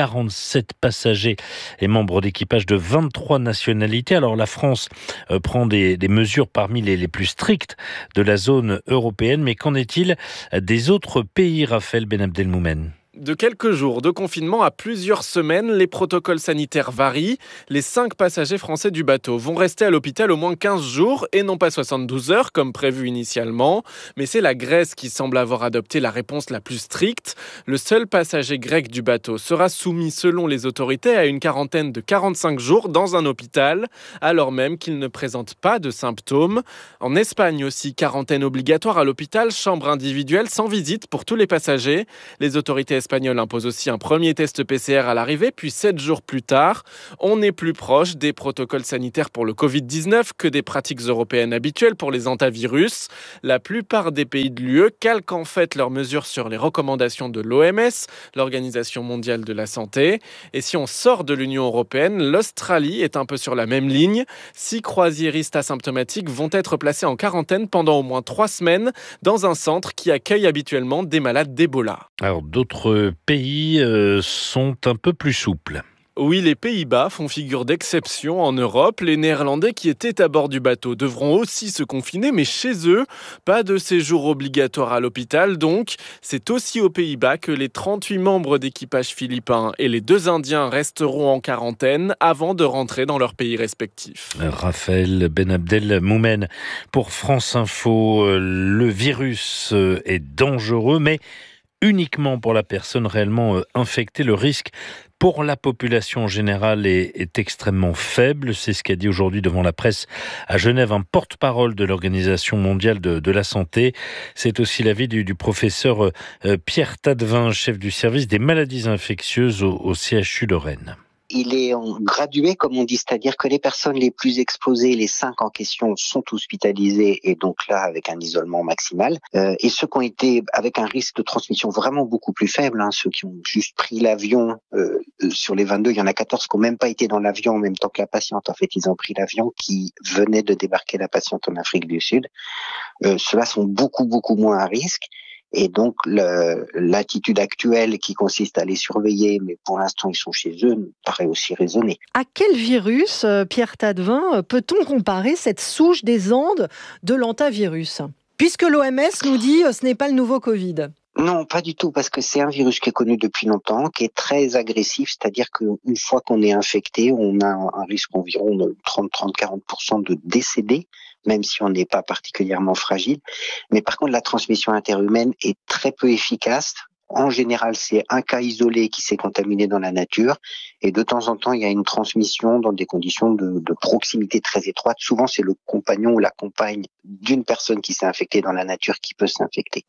147 passagers et membres d'équipage de 23 nationalités. Alors la France prend des mesures parmi les plus strictes de la zone européenne, mais qu'en est-il des autres pays, Raphaël Ben Abdelmoumen ?
De quelques jours de confinement à plusieurs semaines, les protocoles sanitaires varient. Les 5 passagers français du bateau vont rester à l'hôpital au moins 15 jours et non pas 72 heures comme prévu initialement. Mais c'est la Grèce qui semble avoir adopté la réponse la plus stricte. Le seul passager grec du bateau sera soumis selon les autorités à une quarantaine de 45 jours dans un hôpital, alors même qu'il ne présente pas de symptômes. En Espagne aussi, quarantaine obligatoire à l'hôpital, chambre individuelle sans visite pour tous les passagers. Les autorités espagnoles imposent aussi un premier test PCR à l'arrivée, puis 7 jours plus tard. On est plus proche des protocoles sanitaires pour le Covid-19 que des pratiques européennes habituelles pour les hantavirus. La plupart des pays de l'UE calquent en fait leurs mesures sur les recommandations de l'OMS, l'Organisation mondiale de la santé. Et si on sort de l'Union européenne, l'Australie est un peu sur la même ligne. 6 croisiéristes asymptomatiques vont être placés en quarantaine pendant au moins 3 semaines dans un centre qui accueille habituellement des malades d'Ebola.
Alors d'autres pays sont un peu plus souples.
Oui, les Pays-Bas font figure d'exception en Europe. Les Néerlandais qui étaient à bord du bateau devront aussi se confiner, mais chez eux, pas de séjour obligatoire à l'hôpital. Donc, c'est aussi aux Pays-Bas que les 38 membres d'équipage philippins et les 2 Indiens resteront en quarantaine avant de rentrer dans leurs pays respectifs.
Raphaël Ben Abdelmoumen pour France Info. Le virus est dangereux, mais uniquement pour la personne réellement infectée. Le risque pour la population générale est extrêmement faible. C'est ce qu'a dit aujourd'hui devant la presse à Genève un porte-parole de l'Organisation mondiale de la santé. C'est aussi l'avis du professeur Pierre Tadevin, chef du service des maladies infectieuses au CHU de Rennes.
Il est gradué, comme on dit, c'est-à-dire que les personnes les plus exposées, les 5 en question, sont hospitalisées et donc là avec un isolement maximal. Et ceux qui ont été avec un risque de transmission vraiment beaucoup plus faible, ceux qui ont juste pris l'avion, sur les 22, il y en a 14 qui n'ont même pas été dans l'avion en même temps que la patiente. En fait, ils ont pris l'avion qui venait de débarquer la patiente en Afrique du Sud. Ceux-là sont beaucoup moins à risque. Et donc, l'attitude actuelle qui consiste à les surveiller, mais pour l'instant ils sont chez eux, me paraît aussi raisonnée.
À quel virus, Pierre Tadevin, peut-on comparer cette souche des Andes de l'hantavirus ? Puisque l'OMS nous dit ce n'est pas le nouveau Covid.
Non, pas du tout, parce que c'est un virus qui est connu depuis longtemps, qui est très agressif, c'est-à-dire qu'une fois qu'on est infecté, on a un risque environ de 30-40% de décédés, même si on n'est pas particulièrement fragile. Mais par contre, la transmission interhumaine est très peu efficace. En général, c'est un cas isolé qui s'est contaminé dans la nature et de temps en temps, il y a une transmission dans des conditions de proximité très étroite. Souvent, c'est le compagnon ou la compagne d'une personne qui s'est infectée dans la nature qui peut s'infecter.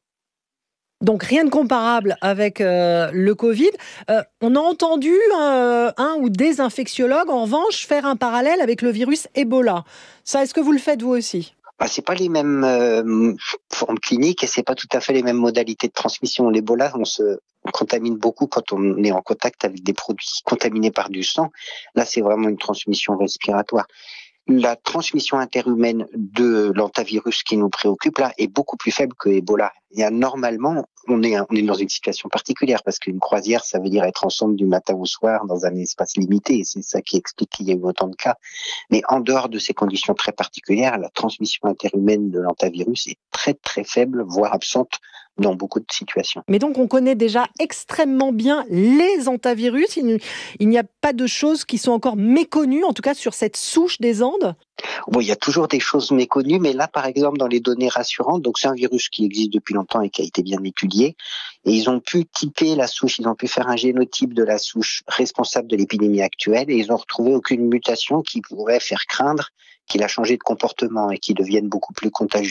Donc rien de comparable avec le Covid. On a entendu un ou des infectiologues, en revanche, faire un parallèle avec le virus Ebola. Ça, est-ce que vous le faites vous aussi ?
C'est pas les mêmes formes cliniques et c'est pas tout à fait les mêmes modalités de transmission. L'Ebola, on contamine beaucoup quand on est en contact avec des produits contaminés par du sang. Là, c'est vraiment une transmission respiratoire. La transmission interhumaine de l'hantavirus qui nous préoccupe là est beaucoup plus faible que Ebola. Normalement, on est dans une situation particulière parce qu'une croisière, ça veut dire être ensemble du matin au soir dans un espace limité et c'est ça qui explique qu'il y a eu autant de cas. Mais en dehors de ces conditions très particulières, la transmission interhumaine de l'hantavirus est très très faible, voire absente dans beaucoup de situations.
Mais donc on connaît déjà extrêmement bien les hantavirus. Il n'y a pas de choses qui sont encore méconnues, en tout cas sur cette souche des Andes.
Bon, il y a toujours des choses méconnues, mais là, par exemple, dans les données rassurantes, donc c'est un virus qui existe depuis longtemps et qui a été bien étudié, et ils ont pu typer la souche, ils ont pu faire un génotype de la souche responsable de l'épidémie actuelle, et ils ont retrouvé aucune mutation qui pourrait faire craindre qu'il a changé de comportement et qu'il devienne beaucoup plus contagieux.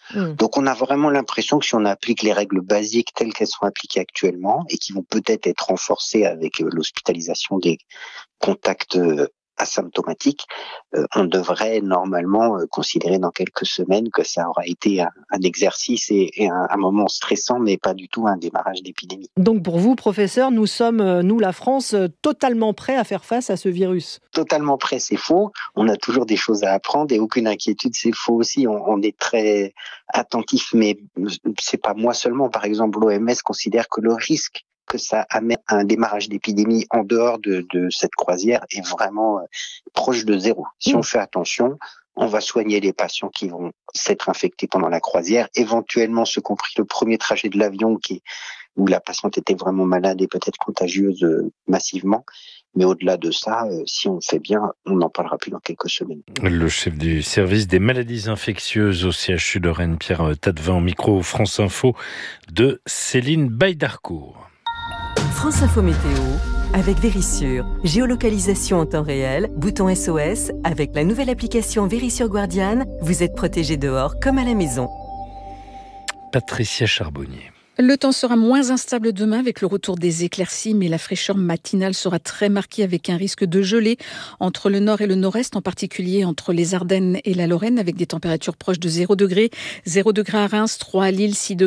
Donc on a vraiment l'impression que si on applique les règles basiques telles qu'elles sont appliquées actuellement et qui vont peut-être être renforcées avec l'hospitalisation des contacts asymptomatiques, on devrait normalement considérer dans quelques semaines que ça aura été un exercice et un moment stressant, mais pas du tout un démarrage d'épidémie.
Donc pour vous, professeur, nous sommes, nous la France, totalement prêts à faire face à ce virus? Totalement
prêts, c'est faux. On a toujours des choses à apprendre et aucune inquiétude, c'est faux aussi. On est très attentif, mais c'est pas moi seulement. Par exemple, l'OMS considère que le risque que ça amène à un démarrage d'épidémie en dehors de cette croisière est vraiment proche de zéro. Si on fait attention, on va soigner les patients qui vont s'être infectés pendant la croisière, éventuellement ceux qui ont pris le premier trajet de l'avion où la patiente était vraiment malade et peut-être contagieuse massivement. Mais au-delà de ça, si on fait bien, on n'en parlera plus dans quelques semaines.
Le chef du service des maladies infectieuses au CHU de Rennes, Pierre Tadevin, au micro France Info de Céline Baïdarcourt.
France Info Météo avec Vérissure. Géolocalisation en temps réel, bouton SOS. Avec la nouvelle application Vérissure Guardian, vous êtes protégé dehors comme à la maison.
Patricia Charbonnier.
Le temps sera moins instable demain avec le retour des éclaircies, mais la fraîcheur matinale sera très marquée avec un risque de gelée entre le nord et le nord-est, en particulier entre les Ardennes et la Lorraine, avec des températures proches de 0 degré. 0 degré à Reims, 3 à Lille, 6 degrés